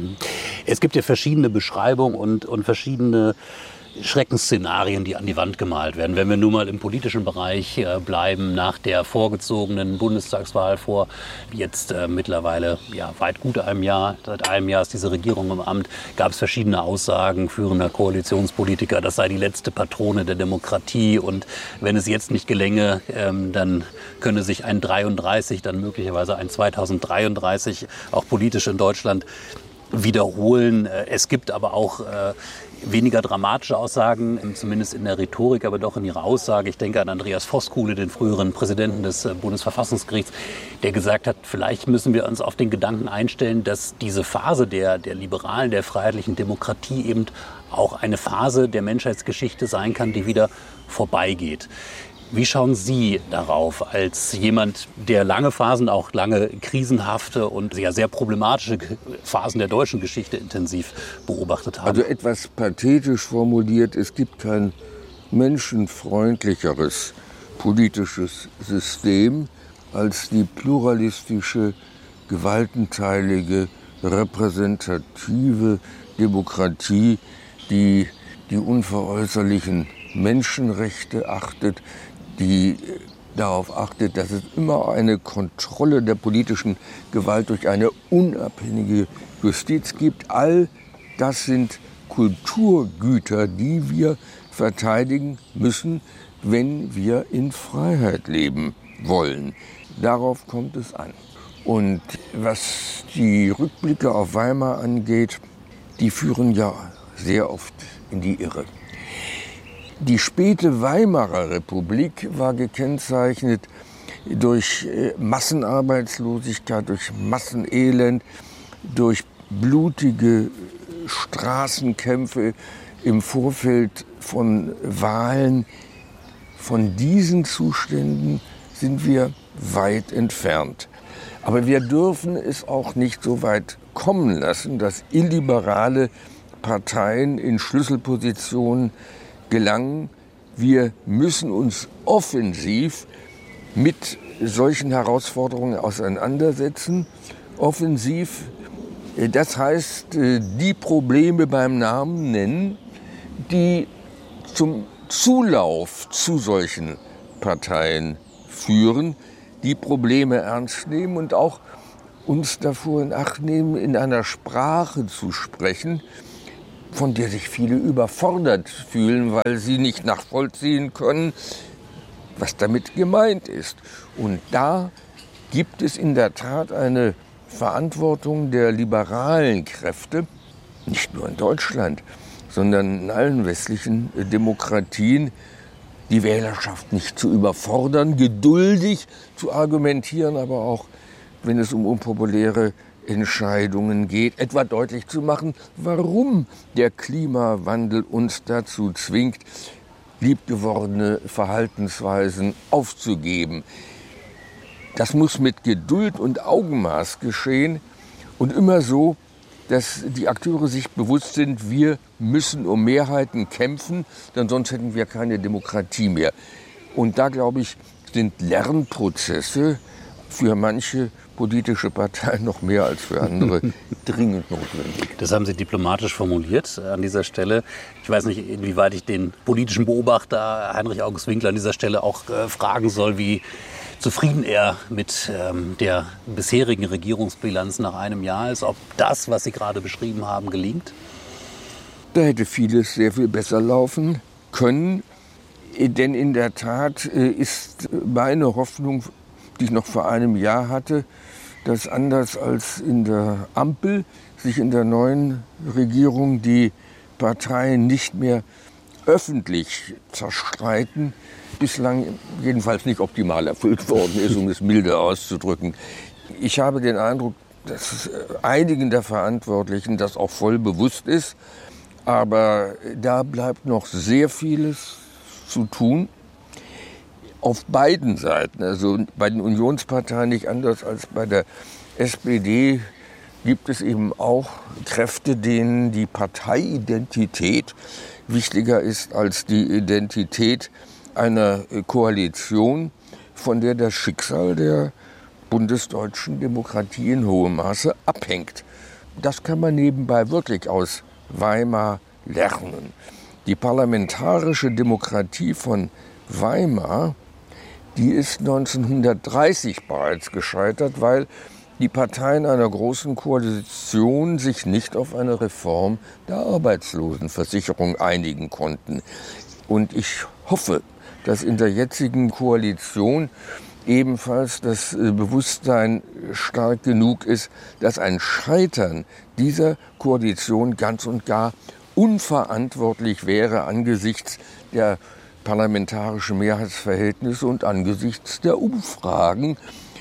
Es gibt ja verschiedene Beschreibungen und, und verschiedene Schreckensszenarien, die an die Wand gemalt werden. Wenn wir nun mal im politischen Bereich äh, bleiben, nach der vorgezogenen Bundestagswahl vor jetzt äh, mittlerweile ja, weit gut einem Jahr, seit einem Jahr ist diese Regierung im Amt, gab es verschiedene Aussagen führender Koalitionspolitiker, das sei die letzte Patrone der Demokratie und wenn es jetzt nicht gelänge, ähm, dann könne sich ein dreiunddreißig, dann möglicherweise ein zweitausenddreiunddreißig auch politisch in Deutschland wiederholen. Es gibt aber auch äh, weniger dramatische Aussagen, zumindest in der Rhetorik, aber doch in ihrer Aussage. Ich denke an Andreas Voskuhle, den früheren Präsidenten des äh, Bundesverfassungsgerichts, der gesagt hat, vielleicht müssen wir uns auf den Gedanken einstellen, dass diese Phase der, der liberalen, der freiheitlichen Demokratie eben auch eine Phase der Menschheitsgeschichte sein kann, die wieder vorbeigeht. Wie schauen Sie darauf als jemand, der lange Phasen, auch lange krisenhafte und ja sehr problematische Phasen der deutschen Geschichte intensiv beobachtet hat? Also etwas pathetisch formuliert, es gibt kein menschenfreundlicheres politisches System als die pluralistische, gewaltenteilige, repräsentative Demokratie, die die unveräußerlichen Menschenrechte achtet, die darauf achtet, dass es immer eine Kontrolle der politischen Gewalt durch eine unabhängige Justiz gibt. All das sind Kulturgüter, die wir verteidigen müssen, wenn wir in Freiheit leben wollen. Darauf kommt es an. Und was die Rückblicke auf Weimar angeht, die führen ja sehr oft in die Irre. Die späte Weimarer Republik war gekennzeichnet durch Massenarbeitslosigkeit, durch Massenelend, durch blutige Straßenkämpfe im Vorfeld von Wahlen. Von diesen Zuständen sind wir weit entfernt. Aber wir dürfen es auch nicht so weit kommen lassen, dass illiberale Parteien in Schlüsselpositionen gelangen. Wir müssen uns offensiv mit solchen Herausforderungen auseinandersetzen. Offensiv, das heißt, die Probleme beim Namen nennen, die zum Zulauf zu solchen Parteien führen, die Probleme ernst nehmen und auch uns davor in Acht nehmen, in einer Sprache zu sprechen, von der sich viele überfordert fühlen, weil sie nicht nachvollziehen können, was damit gemeint ist. Und da gibt es in der Tat eine Verantwortung der liberalen Kräfte, nicht nur in Deutschland, sondern in allen westlichen Demokratien, die Wählerschaft nicht zu überfordern, geduldig zu argumentieren, aber auch, wenn es um unpopuläre Entscheidungen geht, etwa deutlich zu machen, warum der Klimawandel uns dazu zwingt, liebgewordene Verhaltensweisen aufzugeben. Das muss mit Geduld und Augenmaß geschehen und immer so, dass die Akteure sich bewusst sind, wir müssen um Mehrheiten kämpfen, denn sonst hätten wir keine Demokratie mehr. Und da, glaube ich, sind Lernprozesse für manche politische Parteien noch mehr als für andere dringend notwendig. Das haben Sie diplomatisch formuliert an dieser Stelle. Ich weiß nicht, inwieweit ich den politischen Beobachter Heinrich August Winkler an dieser Stelle auch äh, fragen soll, wie zufrieden er mit ähm, der bisherigen Regierungsbilanz nach einem Jahr ist, ob das, was Sie gerade beschrieben haben, gelingt? Da hätte vieles sehr viel besser laufen können, denn in der Tat äh, ist meine Hoffnung, die ich noch vor einem Jahr hatte, dass anders als in der Ampel sich in der neuen Regierung die Parteien nicht mehr öffentlich zerstreiten, bislang jedenfalls nicht optimal erfüllt worden ist, um es milde auszudrücken. Ich habe den Eindruck, dass einigen der Verantwortlichen das auch voll bewusst ist, aber da bleibt noch sehr vieles zu tun. Auf beiden Seiten, also bei den Unionsparteien nicht anders als bei der S P D, gibt es eben auch Kräfte, denen die Parteiidentität wichtiger ist als die Identität einer Koalition, von der das Schicksal der bundesdeutschen Demokratie in hohem Maße abhängt. Das kann man nebenbei wirklich aus Weimar lernen. Die parlamentarische Demokratie von Weimar, die ist neunzehnhundertdreißig bereits gescheitert, weil die Parteien einer großen Koalition sich nicht auf eine Reform der Arbeitslosenversicherung einigen konnten. Und ich hoffe, dass in der jetzigen Koalition ebenfalls das Bewusstsein stark genug ist, dass ein Scheitern dieser Koalition ganz und gar unverantwortlich wäre angesichts der parlamentarischen Mehrheitsverhältnisse und angesichts der Umfragen,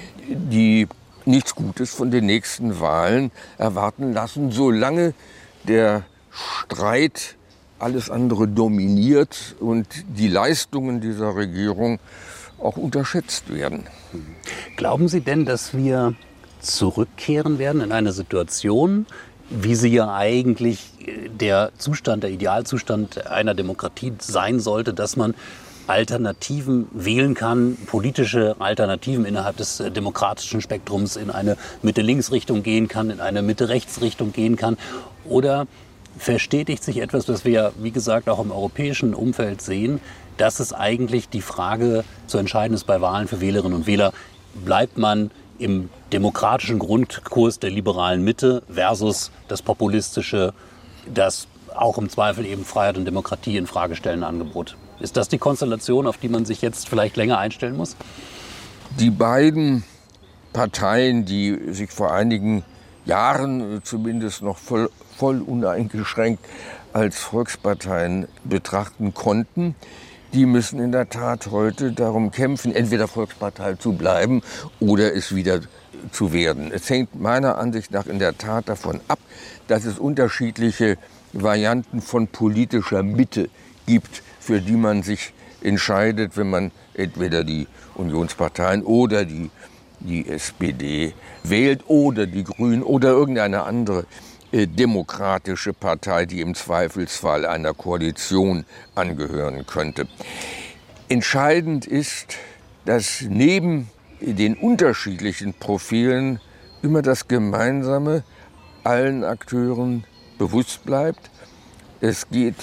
die nichts Gutes von den nächsten Wahlen erwarten lassen, solange der Streit alles andere dominiert und die Leistungen dieser Regierung auch unterschätzt werden. Glauben Sie denn, dass wir zurückkehren werden in eine Situation, wie sie ja eigentlich der Zustand, der Idealzustand einer Demokratie sein sollte, dass man Alternativen wählen kann, politische Alternativen innerhalb des demokratischen Spektrums in eine Mitte-Links-Richtung gehen kann, in eine Mitte-Rechts-Richtung gehen kann? Oder verstetigt sich etwas, was wir, wie gesagt, auch im europäischen Umfeld sehen, dass es eigentlich die Frage zu entscheiden ist bei Wahlen für Wählerinnen und Wähler, bleibt man im demokratischen Grundkurs der liberalen Mitte versus das populistische, das auch im Zweifel eben Freiheit und Demokratie in Frage stellende Angebot. Ist das die Konstellation, auf die man sich jetzt vielleicht länger einstellen muss? Die beiden Parteien, die sich vor einigen Jahren zumindest noch voll, voll uneingeschränkt als Volksparteien betrachten konnten, die müssen in der Tat heute darum kämpfen, entweder Volkspartei zu bleiben oder es wieder zu werden. Es hängt meiner Ansicht nach in der Tat davon ab, dass es unterschiedliche Varianten von politischer Mitte gibt, für die man sich entscheidet, wenn man entweder die Unionsparteien oder die, die S P D wählt oder die Grünen oder irgendeine andere äh, demokratische Partei, die im Zweifelsfall einer Koalition angehören könnte. Entscheidend ist, dass neben den unterschiedlichen Profilen immer das Gemeinsame allen Akteuren bewusst bleibt. Es geht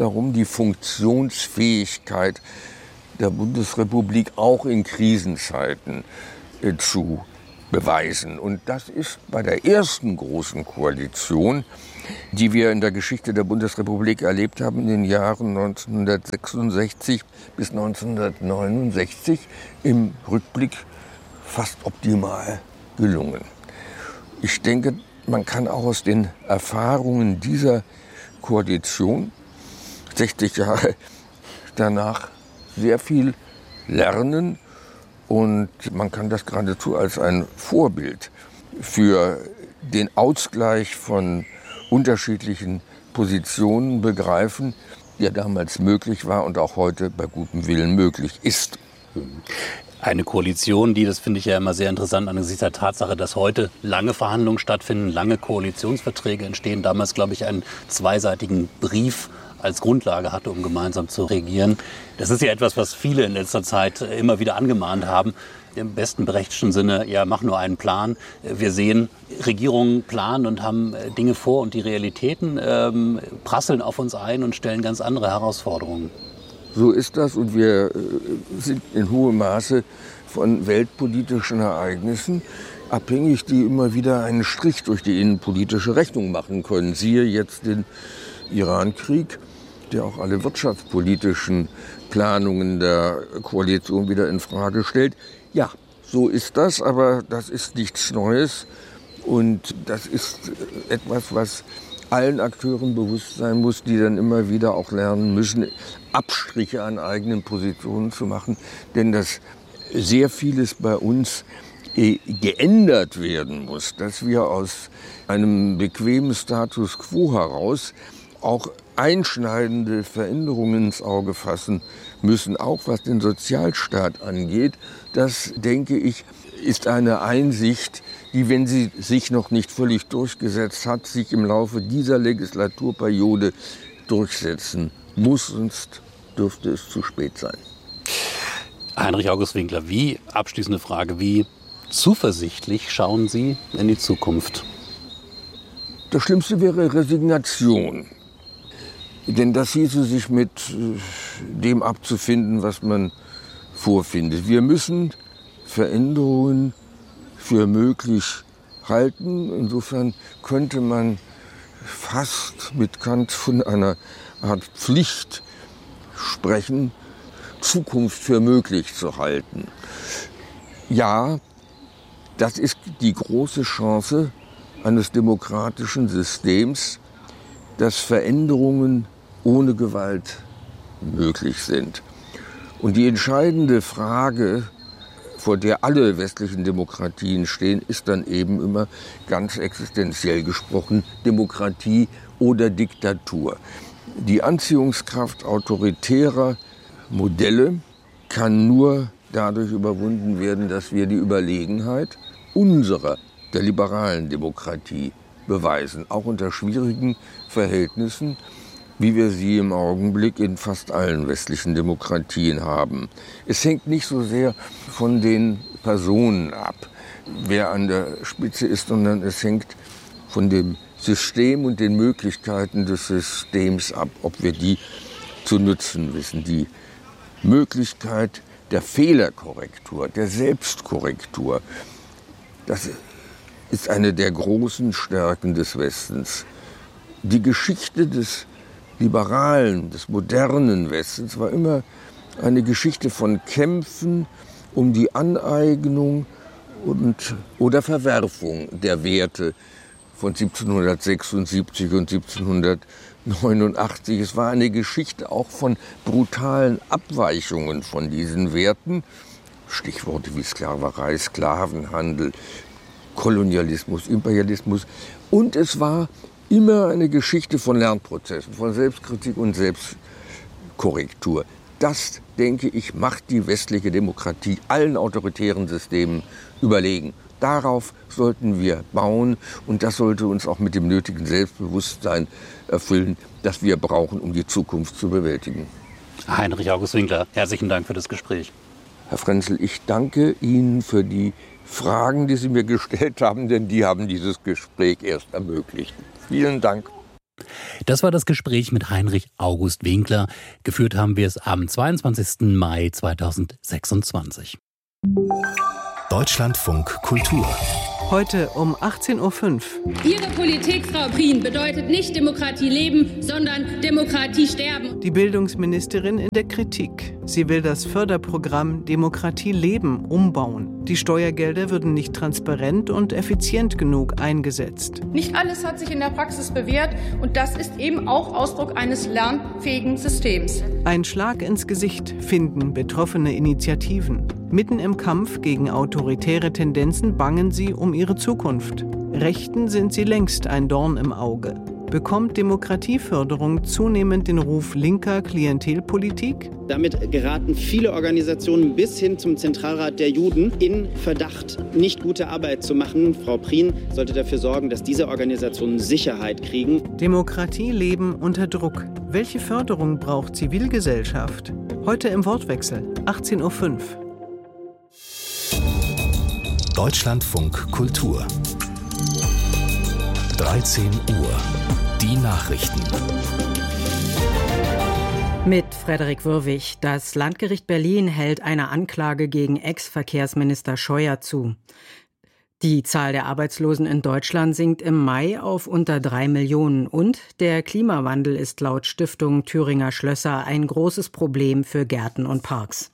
darum, die Funktionsfähigkeit der Bundesrepublik auch in Krisenzeiten äh, zu beweisen. Und das ist bei der ersten großen Koalition, die wir in der Geschichte der Bundesrepublik erlebt haben, in den Jahren neunzehnhundertsechsundsechzig bis neunzehnhundertneunundsechzig, im Rückblick fast optimal gelungen. Ich denke, man kann auch aus den Erfahrungen dieser Koalition sechzig Jahre danach sehr viel lernen. Und man kann das geradezu als ein Vorbild für den Ausgleich von unterschiedlichen Positionen begreifen, der damals möglich war und auch heute bei gutem Willen möglich ist. Eine Koalition, die, das finde ich ja immer sehr interessant angesichts der Tatsache, dass heute lange Verhandlungen stattfinden, lange Koalitionsverträge entstehen, damals, glaube ich, einen zweiseitigen Brief als Grundlage hatte, um gemeinsam zu regieren. Das ist ja etwas, was viele in letzter Zeit immer wieder angemahnt haben. Im besten berechtigten Sinne, ja, mach nur einen Plan. Wir sehen, Regierungen planen und haben Dinge vor und die Realitäten ähm, prasseln auf uns ein und stellen ganz andere Herausforderungen. So ist das und wir sind in hohem Maße von weltpolitischen Ereignissen abhängig, die immer wieder einen Strich durch die innenpolitische Rechnung machen können. Siehe jetzt den Iran-Krieg, der auch alle wirtschaftspolitischen Planungen der Koalition wieder in Frage stellt. Ja, so ist das, aber das ist nichts Neues und das ist etwas, was allen Akteuren bewusst sein muss, die dann immer wieder auch lernen müssen, Abstriche an eigenen Positionen zu machen, denn dass sehr vieles bei uns äh, geändert werden muss, dass wir aus einem bequemen Status quo heraus auch einschneidende Veränderungen ins Auge fassen müssen, auch was den Sozialstaat angeht. Das, denke ich, ist eine Einsicht, die, wenn sie sich noch nicht völlig durchgesetzt hat, sich im Laufe dieser Legislaturperiode durchsetzen muss, sonst dürfte es zu spät sein. Heinrich August Winkler, wie, abschließende Frage, wie zuversichtlich schauen Sie in die Zukunft? Das Schlimmste wäre Resignation. Denn das hieße sich mit dem abzufinden, was man vorfindet. Wir müssen Veränderungen für möglich halten. Insofern könnte man fast mit Kant von einer Art Pflicht sprechen, Zukunft für möglich zu halten. Ja, das ist die große Chance eines demokratischen Systems, dass Veränderungen ohne Gewalt möglich sind. Und die entscheidende Frage, vor der alle westlichen Demokratien stehen, ist dann eben immer ganz existenziell gesprochen, Demokratie oder Diktatur. Die Anziehungskraft autoritärer Modelle kann nur dadurch überwunden werden, dass wir die Überlegenheit unserer, der liberalen Demokratie, beweisen, auch unter schwierigen Verhältnissen, wie wir sie im Augenblick in fast allen westlichen Demokratien haben. Es hängt nicht so sehr von den Personen ab, wer an der Spitze ist, sondern es hängt von dem System und den Möglichkeiten des Systems ab, ob wir die zu nutzen wissen. Die Möglichkeit der Fehlerkorrektur, der Selbstkorrektur, das ist eine der großen Stärken des Westens. Die Geschichte des liberalen, des modernen Westens war immer eine Geschichte von Kämpfen um die Aneignung und, oder Verwerfung der Werte von siebzehnhundertsechsundsiebzig und siebzehnhundertneunundachtzig. Es war eine Geschichte auch von brutalen Abweichungen von diesen Werten. Stichworte wie Sklaverei, Sklavenhandel, Kolonialismus, Imperialismus. Und es war immer eine Geschichte von Lernprozessen, von Selbstkritik und Selbstkorrektur. Das, denke ich, macht die westliche Demokratie allen autoritären Systemen überlegen. Darauf sollten wir bauen und das sollte uns auch mit dem nötigen Selbstbewusstsein erfüllen, das wir brauchen, um die Zukunft zu bewältigen. Heinrich August Winkler, herzlichen Dank für das Gespräch. Herr Frenzel, ich danke Ihnen für die Fragen, die Sie mir gestellt haben, denn die haben dieses Gespräch erst ermöglicht. Vielen Dank. Das war das Gespräch mit Heinrich August Winkler. Geführt haben wir es am zweiundzwanzigsten Mai zweitausendsechsundzwanzig. Deutschlandfunk Kultur. Heute um achtzehn Uhr fünf. Ihre Politik, Frau Prien, bedeutet nicht Demokratie leben, sondern Demokratie sterben. Die Bildungsministerin in der Kritik. Sie will das Förderprogramm Demokratie leben umbauen. Die Steuergelder würden nicht transparent und effizient genug eingesetzt. Nicht alles hat sich in der Praxis bewährt und das ist eben auch Ausdruck eines lernfähigen Systems. Ein Schlag ins Gesicht finden betroffene Initiativen. Mitten im Kampf gegen autoritäre Tendenzen bangen sie um ihre Zukunft. Rechten sind sie längst ein Dorn im Auge. Bekommt Demokratieförderung zunehmend den Ruf linker Klientelpolitik? Damit geraten viele Organisationen bis hin zum Zentralrat der Juden in Verdacht, nicht gute Arbeit zu machen. Frau Prien sollte dafür sorgen, dass diese Organisationen Sicherheit kriegen. Demokratie leben unter Druck. Welche Förderung braucht Zivilgesellschaft? Heute im Wortwechsel, achtzehn Uhr fünf. Deutschlandfunk Kultur. dreizehn Uhr. Die Nachrichten. Mit Frederik Würwig. Das Landgericht Berlin hält eine Anklage gegen Ex-Verkehrsminister Scheuer zu. Die Zahl der Arbeitslosen in Deutschland sinkt im Mai auf unter drei Millionen und der Klimawandel ist laut Stiftung Thüringer Schlösser ein großes Problem für Gärten und Parks.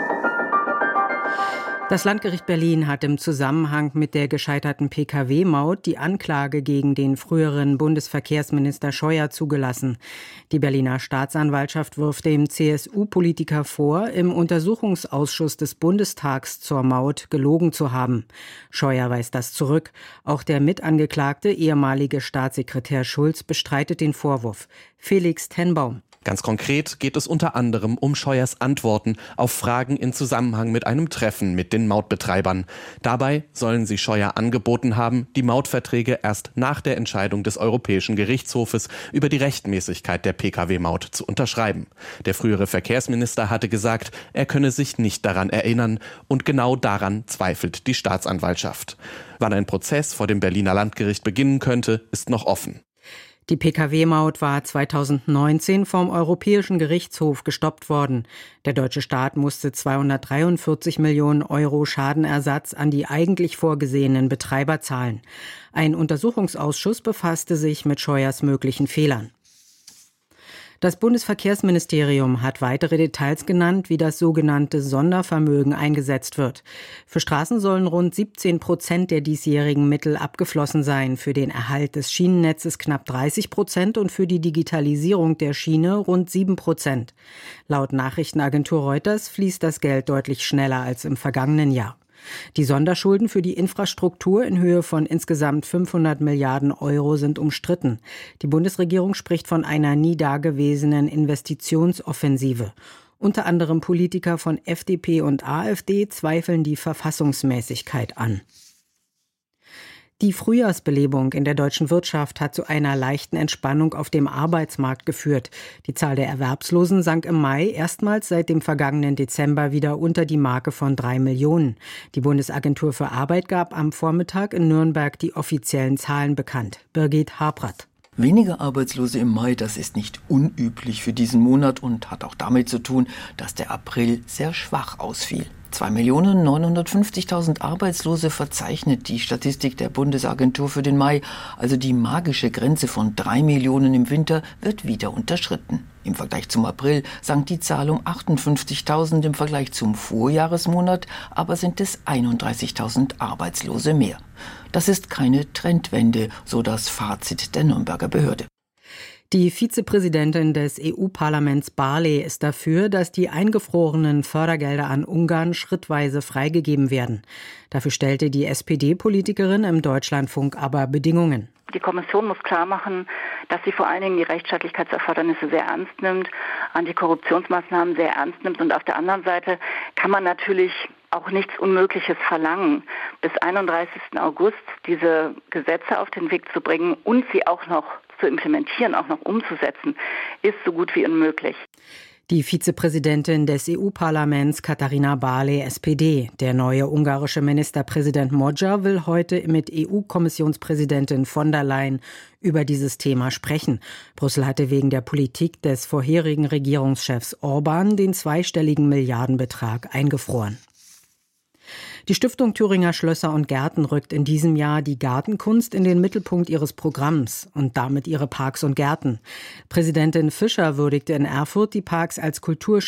Das Landgericht Berlin hat im Zusammenhang mit der gescheiterten P K W-Maut die Anklage gegen den früheren Bundesverkehrsminister Scheuer zugelassen. Die Berliner Staatsanwaltschaft wirft dem C S U-Politiker vor, im Untersuchungsausschuss des Bundestags zur Maut gelogen zu haben. Scheuer weist das zurück. Auch der Mitangeklagte, ehemalige Staatssekretär Schulz, bestreitet den Vorwurf. Felix Tenbaum. Ganz konkret geht es unter anderem um Scheuers Antworten auf Fragen in Zusammenhang mit einem Treffen mit den Mautbetreibern. Dabei sollen sie Scheuer angeboten haben, die Mautverträge erst nach der Entscheidung des Europäischen Gerichtshofes über die Rechtmäßigkeit der P K W-Maut zu unterschreiben. Der frühere Verkehrsminister hatte gesagt, er könne sich nicht daran erinnern und genau daran zweifelt die Staatsanwaltschaft. Wann ein Prozess vor dem Berliner Landgericht beginnen könnte, ist noch offen. Die P K W-Maut war zweitausendneunzehn vom Europäischen Gerichtshof gestoppt worden. Der deutsche Staat musste zweihundertdreiundvierzig Millionen Euro Schadenersatz an die eigentlich vorgesehenen Betreiber zahlen. Ein Untersuchungsausschuss befasste sich mit Scheuers möglichen Fehlern. Das Bundesverkehrsministerium hat weitere Details genannt, wie das sogenannte Sondervermögen eingesetzt wird. Für Straßen sollen rund siebzehn Prozent der diesjährigen Mittel abgeflossen sein, für den Erhalt des Schienennetzes knapp dreißig Prozent und für die Digitalisierung der Schiene rund sieben Prozent. Laut Nachrichtenagentur Reuters fließt das Geld deutlich schneller als im vergangenen Jahr. Die Sonderschulden für die Infrastruktur in Höhe von insgesamt fünfhundert Milliarden Euro sind umstritten. Die Bundesregierung spricht von einer nie dagewesenen Investitionsoffensive. Unter anderem Politiker von F D P und AfD zweifeln die Verfassungsmäßigkeit an. Die Frühjahrsbelebung in der deutschen Wirtschaft hat zu einer leichten Entspannung auf dem Arbeitsmarkt geführt. Die Zahl der Erwerbslosen sank im Mai erstmals seit dem vergangenen Dezember wieder unter die Marke von drei Millionen. Die Bundesagentur für Arbeit gab am Vormittag in Nürnberg die offiziellen Zahlen bekannt. Birgit Habrath. Weniger Arbeitslose im Mai, das ist nicht unüblich für diesen Monat und hat auch damit zu tun, dass der April sehr schwach ausfiel. zwei Millionen neunhundertfünfzigtausend Arbeitslose verzeichnet die Statistik der Bundesagentur für den Mai. Also die magische Grenze von drei Millionen im Winter wird wieder unterschritten. Im Vergleich zum April sank die Zahl um achtundfünfzigtausend, im Vergleich zum Vorjahresmonat aber sind es einunddreißigtausend Arbeitslose mehr. Das ist keine Trendwende, so das Fazit der Nürnberger Behörde. Die Vizepräsidentin des E U-Parlaments Barley ist dafür, dass die eingefrorenen Fördergelder an Ungarn schrittweise freigegeben werden. Dafür stellte die S P D-Politikerin im Deutschlandfunk aber Bedingungen. Die Kommission muss klar machen, dass sie vor allen Dingen die Rechtsstaatlichkeitserfordernisse sehr ernst nimmt, Antikorruptionsmaßnahmen sehr ernst nimmt. Und auf der anderen Seite kann man natürlich auch nichts Unmögliches verlangen, bis einunddreißigsten August diese Gesetze auf den Weg zu bringen und sie auch noch zu implementieren, auch noch umzusetzen, ist so gut wie unmöglich. Die Vizepräsidentin des E U-Parlaments Katharina Barley, S P D. Der neue ungarische Ministerpräsident Magyar will heute mit E U-Kommissionspräsidentin von der Leyen über dieses Thema sprechen. Brüssel hatte wegen der Politik des vorherigen Regierungschefs Orban den zweistelligen Milliardenbetrag eingefroren. Die Stiftung Thüringer Schlösser und Gärten rückt in diesem Jahr die Gartenkunst in den Mittelpunkt ihres Programms und damit ihre Parks und Gärten. Präsidentin Fischer würdigte in Erfurt die Parks als Kultur